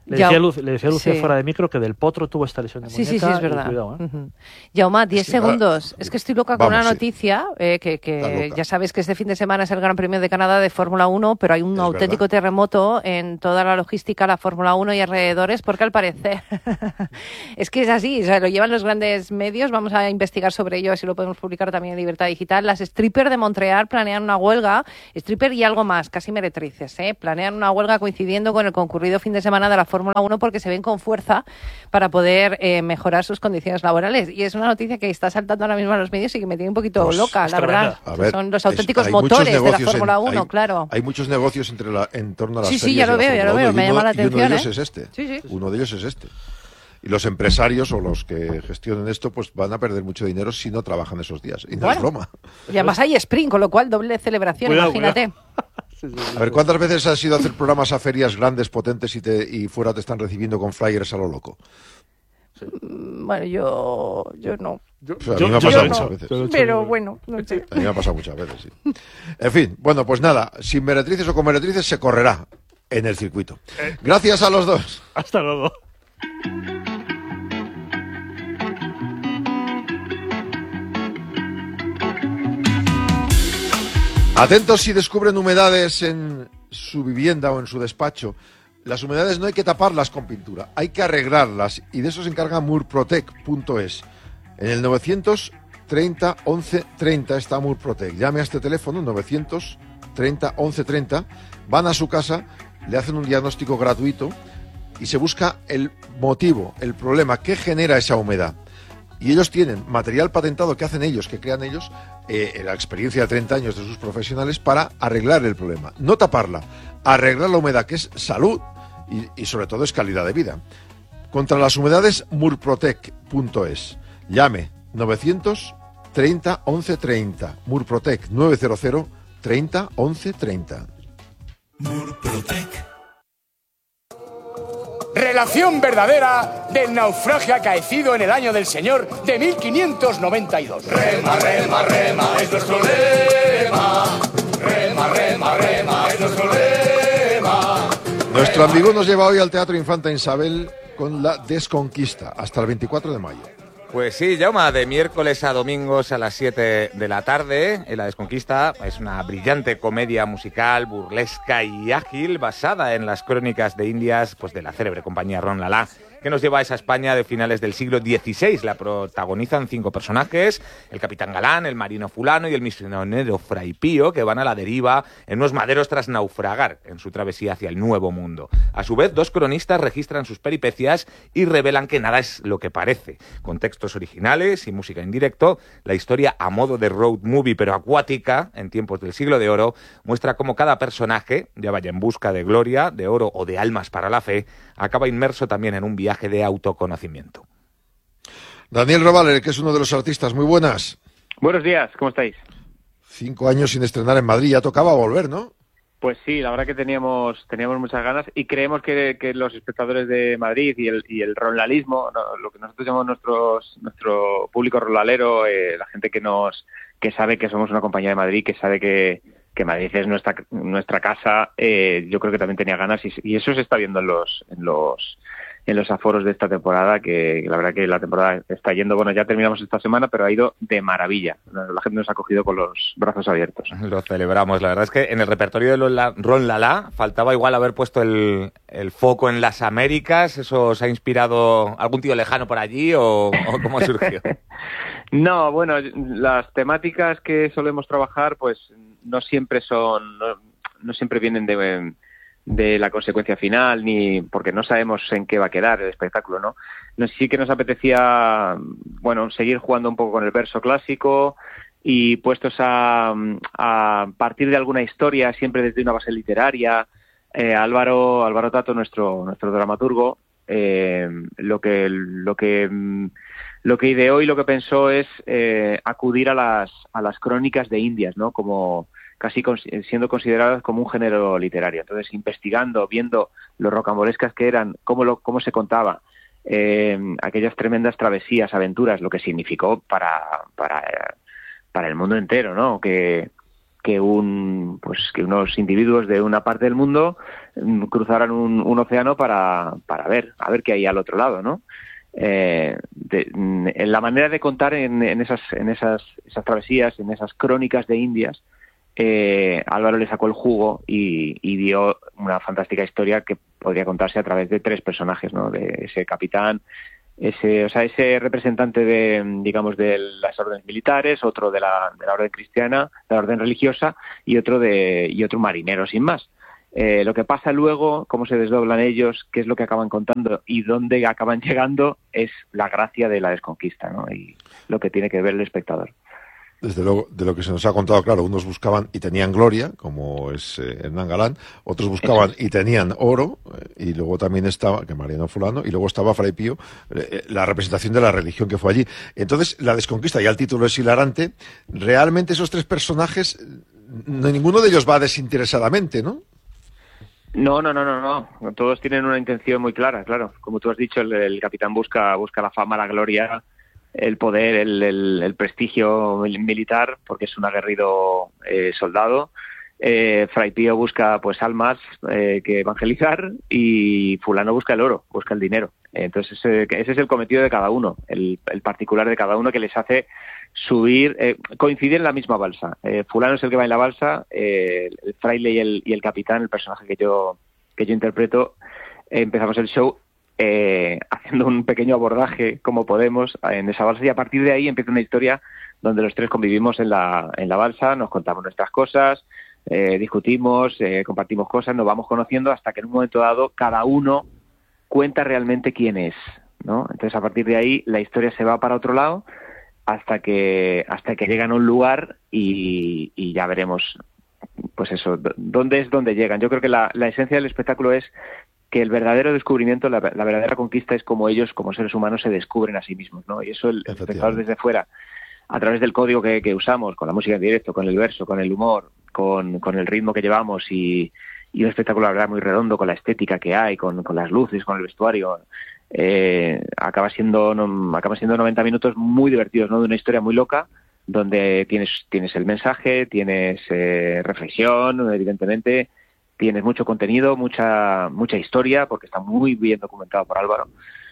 [SPEAKER 7] Le
[SPEAKER 8] Ya-
[SPEAKER 7] decía, Lu- le decía a Lucía
[SPEAKER 8] sí.
[SPEAKER 7] fuera de micro que Del Potro tuvo esta lesión de
[SPEAKER 8] Sí,
[SPEAKER 7] muñeca.
[SPEAKER 8] sí, sí, es
[SPEAKER 7] y
[SPEAKER 8] verdad.
[SPEAKER 7] cuidado, ¿eh?
[SPEAKER 8] Ujú. Yauma, diez
[SPEAKER 2] que,
[SPEAKER 8] segundos.
[SPEAKER 2] ah,
[SPEAKER 8] Es que estoy loca con
[SPEAKER 2] vamos,
[SPEAKER 8] una
[SPEAKER 2] sí.
[SPEAKER 8] noticia, eh, que,
[SPEAKER 2] Está
[SPEAKER 8] que
[SPEAKER 2] loca.
[SPEAKER 8] ya sabes que este fin de semana es el Gran Premio de Canadá de Fórmula uno, pero hay un
[SPEAKER 2] Es
[SPEAKER 8] auténtico
[SPEAKER 2] verdad.
[SPEAKER 8] terremoto en toda la logística, la Fórmula uno y alrededores, porque al parecer es que es así, o sea, lo llevan los grandes medios, vamos a investigar sobre ello, así lo podemos publicar también en Libertad Digital. Las strippers de Montreal planean una huelga, stripper y algo más, casi meretrices, ¿eh? Planean una huelga coincidiendo con el concurrido fin de semana de la Fórmula uno porque se ven con fuerza para poder eh, mejorar sus condiciones laborales. Y es una noticia que está saltando ahora mismo a los medios y que me tiene un poquito
[SPEAKER 2] Pues,
[SPEAKER 8] loca,
[SPEAKER 7] es
[SPEAKER 8] la
[SPEAKER 7] tremenda.
[SPEAKER 8] verdad.
[SPEAKER 2] A ver,
[SPEAKER 8] Son los
[SPEAKER 2] es-
[SPEAKER 8] auténticos
[SPEAKER 2] hay muchos
[SPEAKER 8] motores de la
[SPEAKER 2] negocios en-
[SPEAKER 8] Fórmula uno,
[SPEAKER 2] hay-
[SPEAKER 8] claro.
[SPEAKER 2] Hay muchos negocios entre la, en torno a las
[SPEAKER 8] Sí, sí,
[SPEAKER 2] series
[SPEAKER 8] ya
[SPEAKER 2] de
[SPEAKER 8] lo
[SPEAKER 2] la
[SPEAKER 8] veo, ya lo
[SPEAKER 2] Fórmula
[SPEAKER 8] veo,
[SPEAKER 2] uno,
[SPEAKER 8] me
[SPEAKER 2] y
[SPEAKER 8] llama
[SPEAKER 2] uno-
[SPEAKER 8] la
[SPEAKER 2] y uno de
[SPEAKER 8] atención,
[SPEAKER 2] ellos
[SPEAKER 8] ¿eh?
[SPEAKER 2] es este.
[SPEAKER 8] Sí, sí.
[SPEAKER 2] Uno de ellos es este. Y los empresarios o los que gestionen esto pues van a perder mucho dinero si no trabajan esos días. Y no
[SPEAKER 8] Bueno.
[SPEAKER 2] es broma.
[SPEAKER 8] Y además hay sprint, con lo cual doble celebración,
[SPEAKER 7] Cuidado,
[SPEAKER 8] imagínate.
[SPEAKER 7] Sí, sí, sí.
[SPEAKER 2] A ver, ¿cuántas veces has ido a hacer programas a ferias grandes, potentes y, te, y fuera te están recibiendo con flyers a lo loco?
[SPEAKER 8] Mm, Bueno, yo, yo no.
[SPEAKER 7] Yo,
[SPEAKER 2] O sea, a
[SPEAKER 7] yo-
[SPEAKER 2] mí me ha
[SPEAKER 7] yo
[SPEAKER 2] pasado
[SPEAKER 7] no.
[SPEAKER 2] muchas veces.
[SPEAKER 7] Yo lo he hecho
[SPEAKER 8] Pero
[SPEAKER 7] yo.
[SPEAKER 8] bueno, no sé.
[SPEAKER 2] A mí me ha pasado muchas veces, sí. En fin, bueno, pues nada, sin meretrices o con meretrices se correrá en el circuito. Gracias a los dos.
[SPEAKER 7] Hasta luego.
[SPEAKER 2] Atentos si descubren humedades en su vivienda o en su despacho. Las humedades no hay que taparlas con pintura, hay que arreglarlas y de eso se encarga murprotec punto es. En el novecientos treinta once treinta está Murprotec. Llame a este teléfono novecientos treinta once treinta, van a su casa, le hacen un diagnóstico gratuito y se busca el motivo, el problema que genera esa humedad. Y ellos tienen material patentado que hacen ellos, que crean ellos, eh, la experiencia de treinta años de sus profesionales para arreglar el problema. No taparla, arreglar la humedad, que es salud y, y sobre todo es calidad de vida. Contra las humedades, murprotec punto es. Llame novecientos treinta once treinta. Murprotec novecientos treinta once treinta.
[SPEAKER 9] Murprotec. Relación verdadera del naufragio acaecido en el año del Señor de mil quinientos noventa y dos. Rema, rema, rema, es nuestro lema. Rema, rema, rema, es nuestro lema.
[SPEAKER 2] Nuestro amigo nos lleva hoy al Teatro Infanta Isabel con La Desconquista, hasta el veinticuatro de mayo.
[SPEAKER 10] Pues sí, Jaume, de miércoles a domingos a las siete de la tarde, en La Desconquista es una brillante comedia musical, burlesca y ágil, basada en las crónicas de Indias pues de la célebre compañía Ron Lala, que nos lleva a esa España de finales del siglo dieciséis. La protagonizan cinco personajes: el capitán Galán, el marino fulano y el misionero Fray Pío, que van a la deriva en unos maderos tras naufragar en su travesía hacia el Nuevo Mundo. A su vez, dos cronistas registran sus peripecias y revelan que nada es lo que parece. Con textos originales y música en directo, la historia a modo de road movie pero acuática, en tiempos del siglo de oro, muestra cómo cada personaje, ya vaya en busca de gloria, de oro o de almas para la fe, acaba inmerso también en un viaje de autoconocimiento.
[SPEAKER 2] Daniel Robaler, que es uno de los artistas, muy buenas.
[SPEAKER 11] Buenos días, ¿cómo estáis?
[SPEAKER 2] Cinco años sin estrenar en Madrid, ya tocaba volver, ¿no?
[SPEAKER 11] Pues sí, la verdad que teníamos teníamos muchas ganas y creemos que, que los espectadores de Madrid y el, y el ronlalismo, ¿no? Lo que nosotros llamamos nuestros, nuestro público ronlalero, eh, la gente que nos que sabe que somos una compañía de Madrid, que sabe que, que Madrid es nuestra nuestra casa, eh, yo creo que también tenía ganas y, y eso se está viendo en los en los en los aforos de esta temporada, que la verdad que la temporada está yendo, bueno, ya terminamos esta semana, pero ha ido de maravilla. La gente nos ha cogido con los brazos abiertos.
[SPEAKER 10] Lo celebramos. La verdad es que en el repertorio de Lola, Ron Lala faltaba igual haber puesto el, el foco en las Américas. ¿Eso os ha inspirado algún tío lejano por allí o, o cómo surgió?
[SPEAKER 11] No, bueno, las temáticas que solemos trabajar pues no siempre son, no, no siempre vienen de... de la consecuencia final, ni porque no sabemos en qué va a quedar el espectáculo, ¿no? Nos, sí que nos apetecía, bueno, seguir jugando un poco con el verso clásico y puestos a, a partir de alguna historia, siempre desde una base literaria. Eh, Álvaro, Álvaro Tato, nuestro nuestro dramaturgo, eh, lo que lo que lo que ideó y lo que pensó es eh, acudir a las a las crónicas de Indias, ¿no? Como casi siendo consideradas como un género literario. Entonces, investigando, viendo lo rocambolescas que eran, cómo, lo, cómo se contaba, eh, aquellas tremendas travesías, aventuras, lo que significó para, para, para el mundo entero, ¿no? Que, que un pues que unos individuos de una parte del mundo mm, cruzaran un, un océano para, para ver a ver qué hay al otro lado, ¿no? Eh, de, en la manera de contar en, en esas en esas esas travesías, en esas crónicas de Indias, eh, Álvaro le sacó el jugo y, y dio una fantástica historia que podría contarse a través de tres personajes, ¿no? De ese capitán, ese, o sea, ese representante de, digamos, de las órdenes militares, otro de la, de la orden cristiana, de la orden religiosa, y otro de y otro marinero, sin más. Eh, lo que pasa luego, cómo se desdoblan ellos, qué es lo que acaban contando y dónde acaban llegando, es la gracia de la Desconquista, ¿no? Y lo que tiene que ver el espectador.
[SPEAKER 2] Desde luego, de lo que se nos ha contado, claro, unos buscaban y tenían gloria, como es eh, Hernán Galán, otros buscaban y tenían oro, eh, y luego también estaba, que Mariano Fulano, y luego estaba Fray Pío, eh, la representación de la religión que fue allí. Entonces, la Desconquista, ya el título es hilarante, realmente esos tres personajes, no, ninguno de ellos va desinteresadamente, ¿no?
[SPEAKER 11] No, no, no, no, no. Todos tienen una intención muy clara, claro. Como tú has dicho, el, el capitán busca, busca la fama, la gloria, el poder, el, el, el prestigio militar, porque es un aguerrido eh, soldado. Eh, Fray Pío busca pues almas eh, que evangelizar, y Fulano busca el oro, busca el dinero. Entonces ese, ese es el cometido de cada uno, el, el particular de cada uno, que les hace subir, eh, coincidir en la misma balsa. Eh, Fulano es el que va en la balsa, eh, el fraile y el, y el capitán, el personaje que yo que yo interpreto, eh, empezamos el show eh, haciendo un pequeño abordaje como podemos en esa balsa, y a partir de ahí empieza una historia donde los tres convivimos en la en la balsa, nos contamos nuestras cosas, eh, discutimos, eh, compartimos cosas, nos vamos conociendo hasta que en un momento dado cada uno cuenta realmente quién es, ¿no? Entonces a partir de ahí la historia se va para otro lado hasta que hasta que llegan a un lugar y, y ya veremos, pues eso, dónde es donde llegan. Yo creo que la, la esencia del espectáculo es que el verdadero descubrimiento, la, la verdadera conquista es como ellos, como seres humanos, se descubren a sí mismos, ¿no? Y eso el, el espectador desde fuera, a través del código que, que usamos, con la música en directo, con el verso, con el humor, con, con el ritmo que llevamos y, y un espectáculo, la verdad, muy redondo, con la estética que hay, con, con las luces, con el vestuario, eh, acaba siendo no, acaba siendo noventa minutos muy divertidos, ¿no? De una historia muy loca, donde tienes tienes el mensaje, tienes eh, reflexión, evidentemente, tienes mucho contenido, mucha mucha historia, porque está muy bien documentado por Álvaro.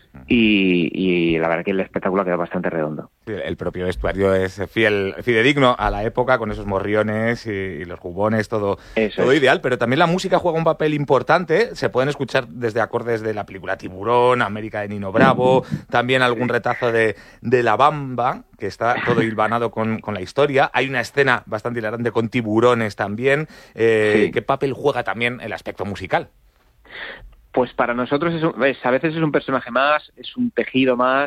[SPEAKER 11] Y, y la verdad que el espectáculo queda bastante redondo.
[SPEAKER 10] El propio vestuario es fiel, fidedigno a la época, con esos morriones y, y los jubones, todo, todo ideal, pero también la música juega un papel importante. Se pueden escuchar desde acordes de la película Tiburón, América de Nino Bravo, también algún retazo de, de La Bamba, que está todo hilvanado con, con la historia. Hay una escena bastante hilarante con tiburones también. Eh, sí. ¿Qué papel juega también el aspecto musical?
[SPEAKER 11] Pues para nosotros es, un, es a veces es un personaje más, es un tejido más,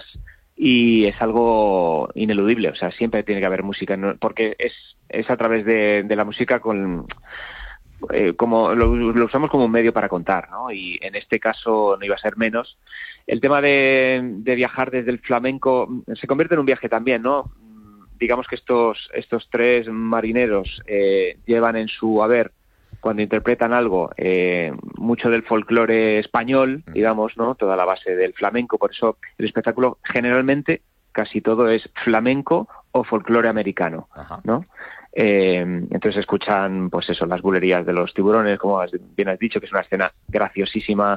[SPEAKER 11] y es algo ineludible. O sea, siempre tiene que haber música, ¿no? Porque es es a través de, de la música con eh, como lo, lo usamos como un medio para contar, ¿no? Y en este caso no iba a ser menos. El tema de, de viajar desde el flamenco se convierte en un viaje también, ¿no? Digamos que estos estos tres marineros eh, llevan en su haber, cuando interpretan algo, eh, mucho del folclore español, digamos, ¿no? Toda la base del flamenco. Por eso el espectáculo generalmente casi todo es flamenco o folclore americano, ¿no? Eh, entonces escuchan, pues eso, las bulerías de los tiburones, como bien has dicho, que es una escena graciosísima,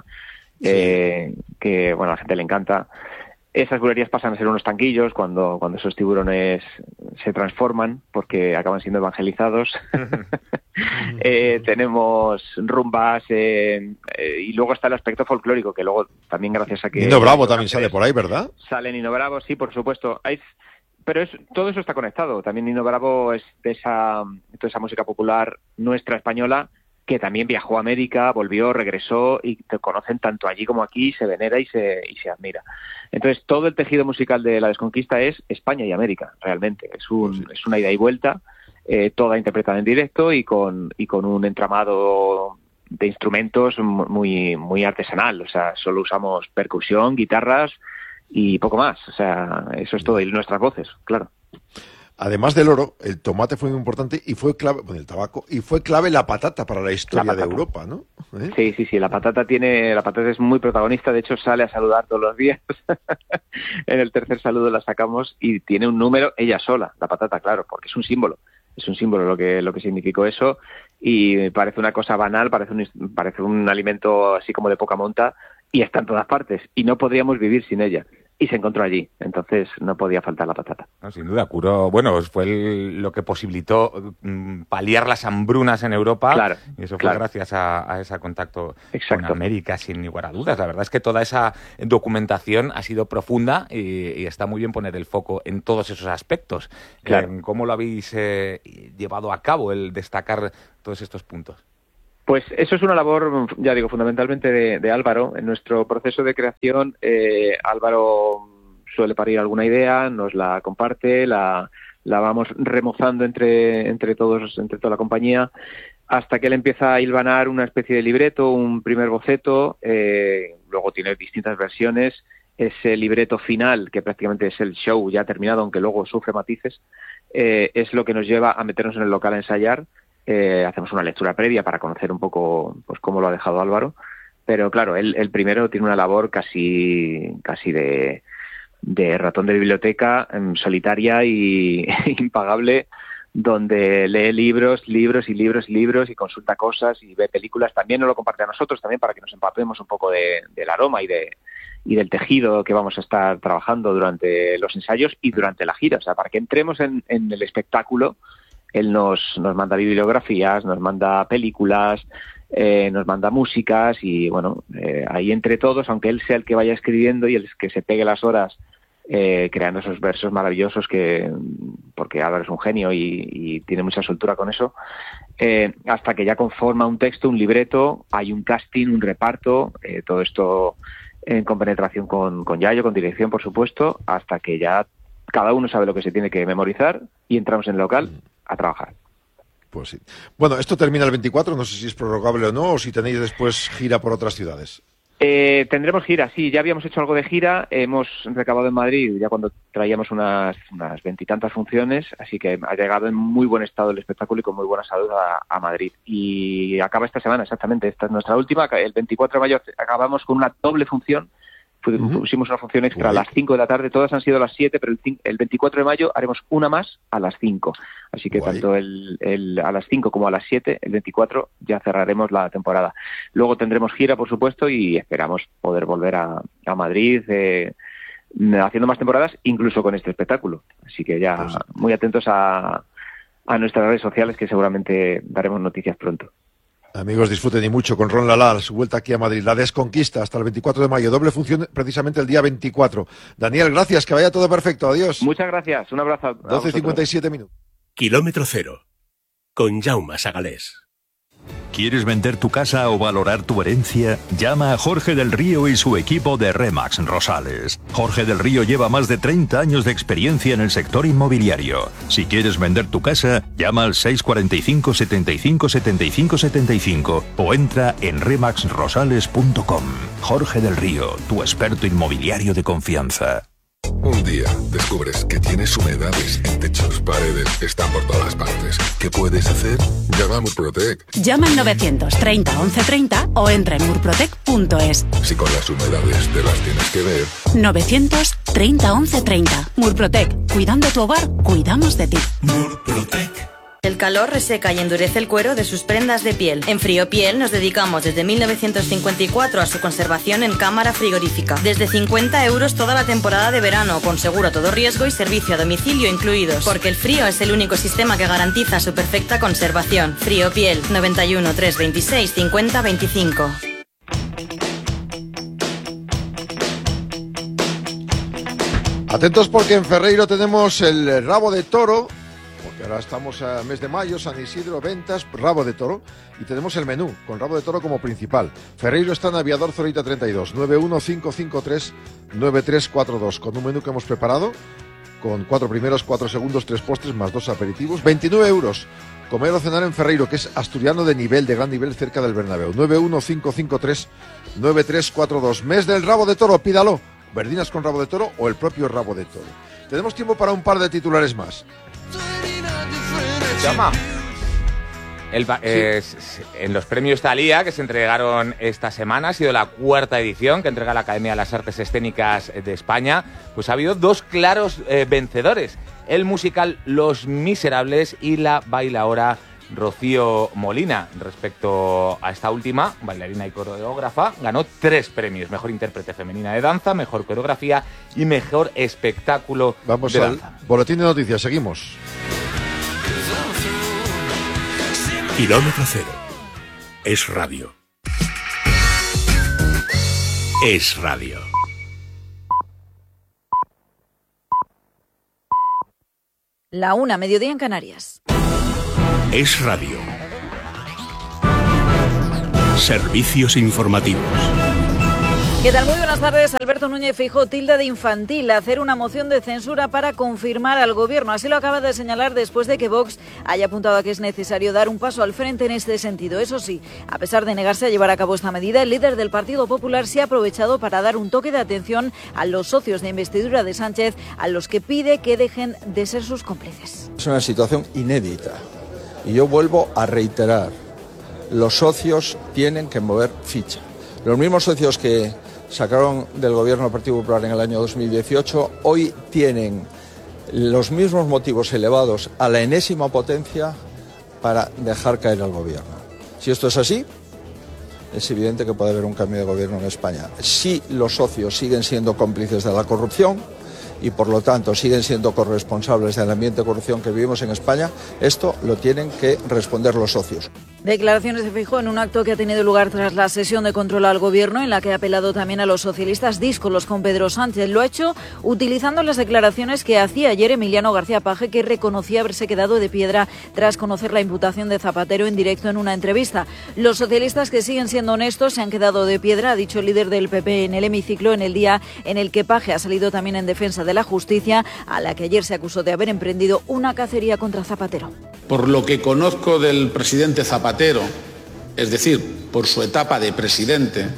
[SPEAKER 11] eh, sí. que, bueno, a la gente le encanta. Esas bulerías pasan a ser unos tanquillos cuando, cuando esos tiburones se transforman, porque acaban siendo evangelizados. eh, tenemos rumbas, eh, eh, y luego está el aspecto folclórico, que luego también gracias a que...
[SPEAKER 2] Nino Bravo también sale por ahí, ¿verdad?
[SPEAKER 11] Sale Nino Bravo, sí, por supuesto. Hay, pero es, todo eso está conectado. También Nino Bravo es de esa, de esa música popular nuestra española, que también viajó a América, volvió, regresó, y te conocen tanto allí como aquí, se venera y se, y se admira. Entonces, todo el tejido musical de la Desconquista es España y América, realmente. Es un, sí. es una ida y vuelta, eh, toda interpretada en directo y con, y con un entramado de instrumentos muy, muy artesanal. O sea, solo usamos percusión, guitarras y poco más. O sea, eso es todo, y nuestras voces, claro.
[SPEAKER 2] Además del oro, el tomate fue muy importante y fue clave, bueno, el tabaco, y fue clave la patata para la historia la de Europa, ¿no? ¿Eh?
[SPEAKER 11] Sí, sí, sí, la patata tiene, la patata es muy protagonista, de hecho sale a saludar todos los días. En el tercer saludo la sacamos y tiene un número ella sola, la patata, claro, porque es un símbolo. es un símbolo lo que, lo que significó eso, y parece una cosa banal, parece un, parece un alimento así como de poca monta, y está en todas partes, y no podríamos vivir sin ella. Y se encontró allí, entonces no podía faltar la patata.
[SPEAKER 10] No, sin duda, curó, bueno, fue el, lo que posibilitó mm, paliar las hambrunas en Europa,
[SPEAKER 11] claro,
[SPEAKER 10] y eso fue
[SPEAKER 11] claro.
[SPEAKER 10] gracias a, a ese contacto
[SPEAKER 11] Exacto.
[SPEAKER 10] con América, sin lugar a dudas. La verdad es que toda esa documentación ha sido profunda y, y está muy bien poner el foco en todos esos aspectos.
[SPEAKER 11] Claro.
[SPEAKER 10] Eh, ¿Cómo lo habéis eh, llevado a cabo, el destacar todos estos puntos?
[SPEAKER 11] Pues eso es una labor, ya digo, fundamentalmente de, de Álvaro. En nuestro proceso de creación, eh, Álvaro suele parir alguna idea, nos la comparte, la, la vamos remozando entre, entre todos, entre toda la compañía, hasta que él empieza a hilvanar una especie de libreto, un primer boceto, eh, luego tiene distintas versiones. Ese libreto final, que prácticamente es el show ya terminado, aunque luego sufre matices, eh, es lo que nos lleva a meternos en el local a ensayar. Eh, hacemos una lectura previa para conocer un poco pues cómo lo ha dejado Álvaro, pero claro, él, el primero tiene una labor casi casi de, de ratón de biblioteca, eh, solitaria y impagable, donde lee libros, libros y libros y libros y consulta cosas y ve películas. También nos lo comparte a nosotros, también para que nos empapemos un poco de, del aroma y de y del tejido que vamos a estar trabajando durante los ensayos y durante la gira, o sea, para que entremos en, en el espectáculo. Él nos, nos manda bibliografías, nos manda películas, eh, nos manda músicas y, bueno, eh, ahí entre todos, aunque él sea el que vaya escribiendo y el que se pegue las horas eh, creando esos versos maravillosos, que porque Álvaro es un genio y, y tiene mucha soltura con eso, eh, hasta que ya conforma un texto, un libreto, hay un casting, un reparto, eh, todo esto en compenetración con, con Yayo, con dirección, por supuesto, hasta que ya cada uno sabe lo que se tiene que memorizar y entramos en el local a trabajar.
[SPEAKER 2] Pues sí. Bueno, esto termina el veinticuatro, no sé si es prorrogable o no, o si tenéis después gira por otras ciudades.
[SPEAKER 11] Eh, tendremos gira, sí, ya habíamos hecho algo de gira, hemos recabado en Madrid ya cuando traíamos unas unas veintitantas funciones, así que ha llegado en muy buen estado el espectáculo y con muy buena salud a, a Madrid. Y acaba esta semana, exactamente, esta es nuestra última, el veinticuatro de mayo acabamos con una doble función. Pusimos una función extra a las cinco de la tarde, todas han sido a las siete, pero el, el veinticuatro de mayo haremos una más a las cinco. Así que Guay. tanto el, el, a las cinco como a las siete, el veinticuatro, ya cerraremos la temporada. Luego tendremos gira, por supuesto, y esperamos poder volver a, a Madrid eh, haciendo más temporadas, incluso con este espectáculo. Así que ya pues, muy atentos a, a nuestras redes sociales, que seguramente daremos noticias pronto.
[SPEAKER 2] Amigos, disfruten y mucho con Ron Lala, su vuelta aquí a Madrid. La Desconquista hasta el veinticuatro de mayo. Doble función precisamente el día veinticuatro. Daniel, gracias, que vaya todo perfecto. Adiós.
[SPEAKER 11] Muchas gracias. Un abrazo.
[SPEAKER 2] doce y cincuenta y siete minutos.
[SPEAKER 12] Kilómetro cero. Con Jaume Sagalés.
[SPEAKER 13] ¿Quieres vender tu casa o valorar tu herencia? Llama a Jorge del Río y su equipo de Remax Rosales. Jorge del Río lleva más de treinta años de experiencia en el sector inmobiliario. Si quieres vender tu casa, llama al seis cuatro cinco, setenta y cinco, setenta y cinco, setenta y cinco o entra en remax rosales punto com. Jorge del Río, tu experto inmobiliario de confianza.
[SPEAKER 14] Un día descubres que tienes humedades en techos, paredes, están por todas partes. ¿Qué puedes hacer? Llama a Murprotec.
[SPEAKER 15] Llama al novecientos treinta, once treinta o entra en murprotec punto es.
[SPEAKER 14] Si con las humedades te las tienes que ver.
[SPEAKER 15] novecientos treinta, once treinta. Murprotec. Cuidando tu hogar, cuidamos de ti.
[SPEAKER 12] Murprotec.
[SPEAKER 16] El calor reseca y endurece el cuero de sus prendas de piel. En Friopiel nos dedicamos desde mil novecientos cincuenta y cuatro a su conservación en cámara frigorífica. Desde cincuenta euros toda la temporada de verano, con seguro a todo riesgo y servicio a domicilio incluidos. Porque el frío es el único sistema que garantiza su perfecta conservación. Friopiel, noventa y uno, trescientos veintiséis, cincuenta, veinticinco.
[SPEAKER 2] Atentos porque en Ferreiro tenemos el rabo de toro. Porque ahora estamos a mes de mayo, San Isidro, ventas, rabo de toro, y tenemos el menú, con rabo de toro como principal. Ferreiro está en Aviador Zorita treinta y dos, nueve uno cinco cinco tres nueve tres cuatro dos, con un menú que hemos preparado, con cuatro primeros, cuatro segundos, tres postres, más dos aperitivos, veintinueve euros. Comer o cenar en Ferreiro, que es asturiano de nivel, de gran nivel, cerca del Bernabéu. nueve uno cinco cinco tres nueve tres cuatro dos. Mes del rabo de toro, pídalo. Verdinas con rabo de toro o el propio rabo de toro. Tenemos tiempo para un par de titulares más.
[SPEAKER 10] Llama. El, eh, sí. En los premios Thalía, que se entregaron esta semana, ha sido la cuarta edición que entrega la Academia de las Artes Escénicas de España, pues ha habido dos claros eh, vencedores. el musical Los Miserables y la bailaora Rocío Molina. Respecto a esta última, bailarina y coreógrafa, ganó tres premios: mejor intérprete femenina de danza, mejor coreografía y mejor espectáculo
[SPEAKER 2] Vamos
[SPEAKER 10] de
[SPEAKER 2] al
[SPEAKER 10] danza.
[SPEAKER 2] boletín de noticias, seguimos.
[SPEAKER 12] Kilómetro cero. Es radio. Es radio.
[SPEAKER 17] La una, mediodía en Canarias.
[SPEAKER 12] Es radio. Servicios informativos.
[SPEAKER 17] ¿Qué tal? Muy buenas tardes. Alberto Núñez Feijóo tilda de infantil hacer una moción de censura para confirmar al Gobierno. Así lo acaba de señalar después de que Vox haya apuntado a que es necesario dar un paso al frente en este sentido. Eso sí, a pesar de negarse a llevar a cabo esta medida, el líder del Partido Popular se ha aprovechado para dar un toque de atención a los socios de investidura de Sánchez, a los que pide que dejen de ser sus cómplices.
[SPEAKER 18] Es una situación inédita y yo vuelvo a reiterar, los socios tienen que mover ficha. Los mismos socios que sacaron del gobierno del Partido Popular en el año dos mil dieciocho, hoy tienen los mismos motivos elevados a la enésima potencia para dejar caer al gobierno. Si esto es así, es evidente que puede haber un cambio de gobierno en España. Si los socios siguen siendo cómplices de la corrupción y por lo tanto siguen siendo corresponsables del ambiente de corrupción que vivimos en España, esto lo tienen que responder los socios.
[SPEAKER 17] Declaraciones de Feijóo en un acto que ha tenido lugar tras la sesión de control al Gobierno, en la que ha apelado también a los socialistas díscolos con Pedro Sánchez. Lo ha hecho utilizando las declaraciones que hacía ayer Emiliano García Paje, que reconocía haberse quedado de piedra tras conocer la imputación de Zapatero en directo en una entrevista. Los socialistas, que siguen siendo honestos, se han quedado de piedra, ha dicho el líder del P P en el hemiciclo, en el día en el que Paje ha salido también en defensa de la justicia, a la que ayer se acusó de haber emprendido una cacería contra Zapatero.
[SPEAKER 19] Por lo que conozco del presidente Zapatero, es decir, por su etapa de presidente,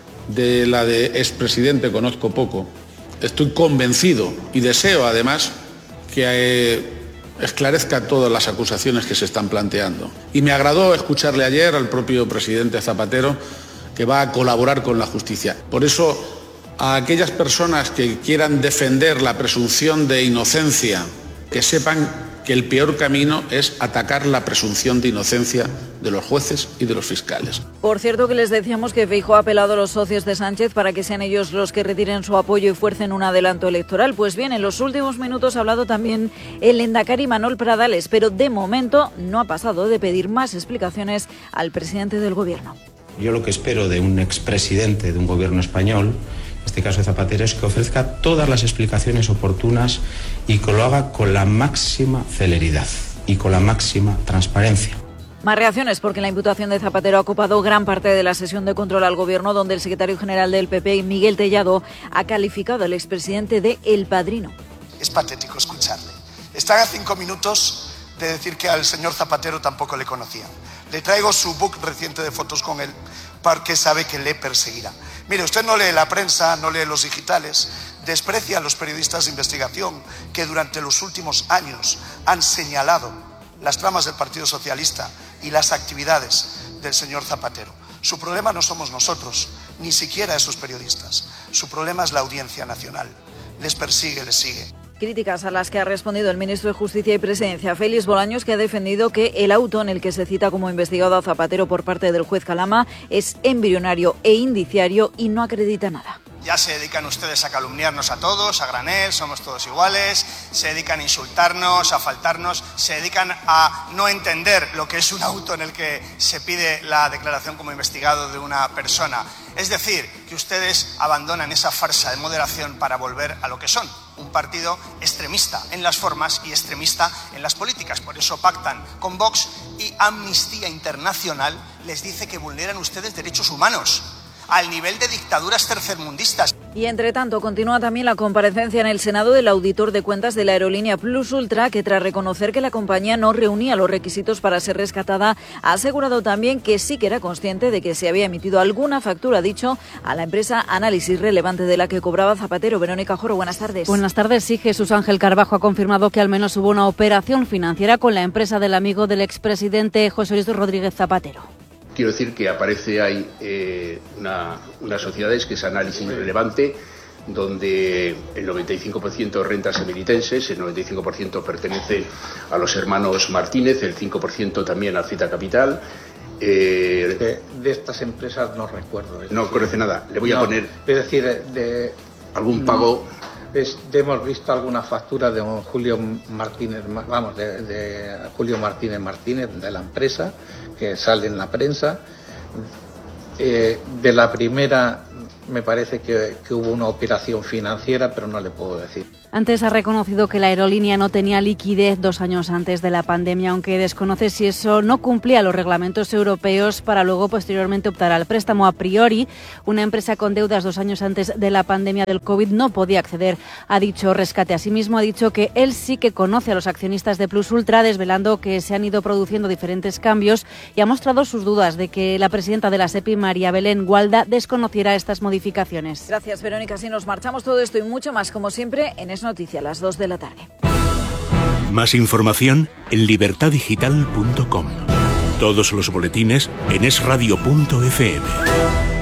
[SPEAKER 19] de la de expresidente conozco poco, estoy convencido y deseo además que eh, esclarezca todas las acusaciones que se están planteando. Y me agradó escucharle ayer al propio presidente Zapatero que va a colaborar con la justicia. Por eso, a aquellas personas que quieran defender la presunción de inocencia, que sepan que el peor camino es atacar la presunción de inocencia de los jueces y de los fiscales.
[SPEAKER 17] Por cierto, que les decíamos que Feijóo ha apelado a los socios de Sánchez para que sean ellos los que retiren su apoyo y fuercen un adelanto electoral. Pues bien, en los últimos minutos ha hablado también el lehendakari Manuel Pradales, pero de momento no ha pasado de pedir más explicaciones al presidente del Gobierno.
[SPEAKER 20] Yo lo que espero de un expresidente de un gobierno español, en este caso Zapatero, es que ofrezca todas las explicaciones oportunas y que lo haga con la máxima celeridad y con la máxima transparencia.
[SPEAKER 17] Más reacciones, porque la imputación de Zapatero ha ocupado gran parte de la sesión de control al Gobierno, donde el secretario general del P P, Miguel Tellado, ha calificado al expresidente de El Padrino.
[SPEAKER 21] Es patético escucharle. Están a cinco minutos de decir que al señor Zapatero tampoco le conocían. Le traigo su book reciente de fotos con él, porque sabe que le perseguirá. Mire, usted no lee la prensa, no lee los digitales, desprecia a los periodistas de investigación que durante los últimos años han señalado las tramas del Partido Socialista y las actividades del señor Zapatero. Su problema no somos nosotros, ni siquiera esos periodistas. Su problema es la Audiencia Nacional. Les persigue, les sigue.
[SPEAKER 17] Críticas a las que ha respondido el ministro de Justicia y Presidencia, Félix Bolaños, que ha defendido que el auto en el que se cita como investigado a Zapatero por parte del juez Calama es embrionario e indiciario y no acredita nada.
[SPEAKER 21] Ya se dedican ustedes a calumniarnos a todos, a granel, somos todos iguales, se dedican a insultarnos, a faltarnos, se dedican a no entender lo que es un auto en el que se pide la declaración como investigado de una persona. Es decir, que ustedes abandonan esa farsa de moderación para volver a lo que son, un partido extremista en las formas y extremista en las políticas. Por eso pactan con Vox y Amnistía Internacional les dice que vulneran ustedes derechos humanos al nivel de dictaduras tercermundistas.
[SPEAKER 17] Y entre tanto, continúa también la comparecencia en el Senado del auditor de cuentas de la aerolínea Plus Ultra, que tras reconocer que la compañía no reunía los requisitos para ser rescatada, ha asegurado también que sí que era consciente de que se había emitido alguna factura, dicho, a la empresa Análisis Relevante de la que cobraba Zapatero. Verónica Joro, buenas tardes.
[SPEAKER 22] Buenas tardes. Sí, Jesús Ángel Carbajo ha confirmado que al menos hubo una operación financiera con la empresa del amigo del expresidente José Luis Rodríguez Zapatero.
[SPEAKER 23] Quiero decir que aparece ahí eh, una, unas sociedades, que es Análisis Relevante,
[SPEAKER 1] donde el noventa y cinco por ciento de rentas emeritenses, el noventa y cinco por ciento pertenece a los hermanos Martínez, el cinco por ciento también al Zeta Capital. Eh,
[SPEAKER 3] de, de estas empresas no recuerdo.
[SPEAKER 1] No conoce nada. Le voy no, a poner...
[SPEAKER 3] Es decir, de...
[SPEAKER 1] algún pago...
[SPEAKER 3] Es, de, hemos visto alguna factura de un Julio Martínez, vamos, de, de Julio Martínez Martínez, de la empresa, que sale en la prensa. Eh, de la primera me parece que, que hubo una operación financiera, pero no le puedo decir.
[SPEAKER 22] Antes ha reconocido que la aerolínea no tenía liquidez dos años antes de la pandemia, aunque desconoce si eso no cumplía los reglamentos europeos para luego posteriormente optar al préstamo. A priori, una empresa con deudas dos años antes de la pandemia del COVID no podía acceder a dicho rescate. Asimismo, ha dicho que él sí que conoce a los accionistas de Plus Ultra, desvelando que se han ido produciendo diferentes cambios, y ha mostrado sus dudas de que la presidenta de la SEPI, María Belén Gualda, desconociera estas modificaciones.
[SPEAKER 17] Gracias, Verónica. Así nos marchamos. Todo esto y mucho más, como siempre, en Es Noticia a las dos de la tarde.
[SPEAKER 12] Más información en libertad digital punto com. Todos los boletines en es radio punto efe eme.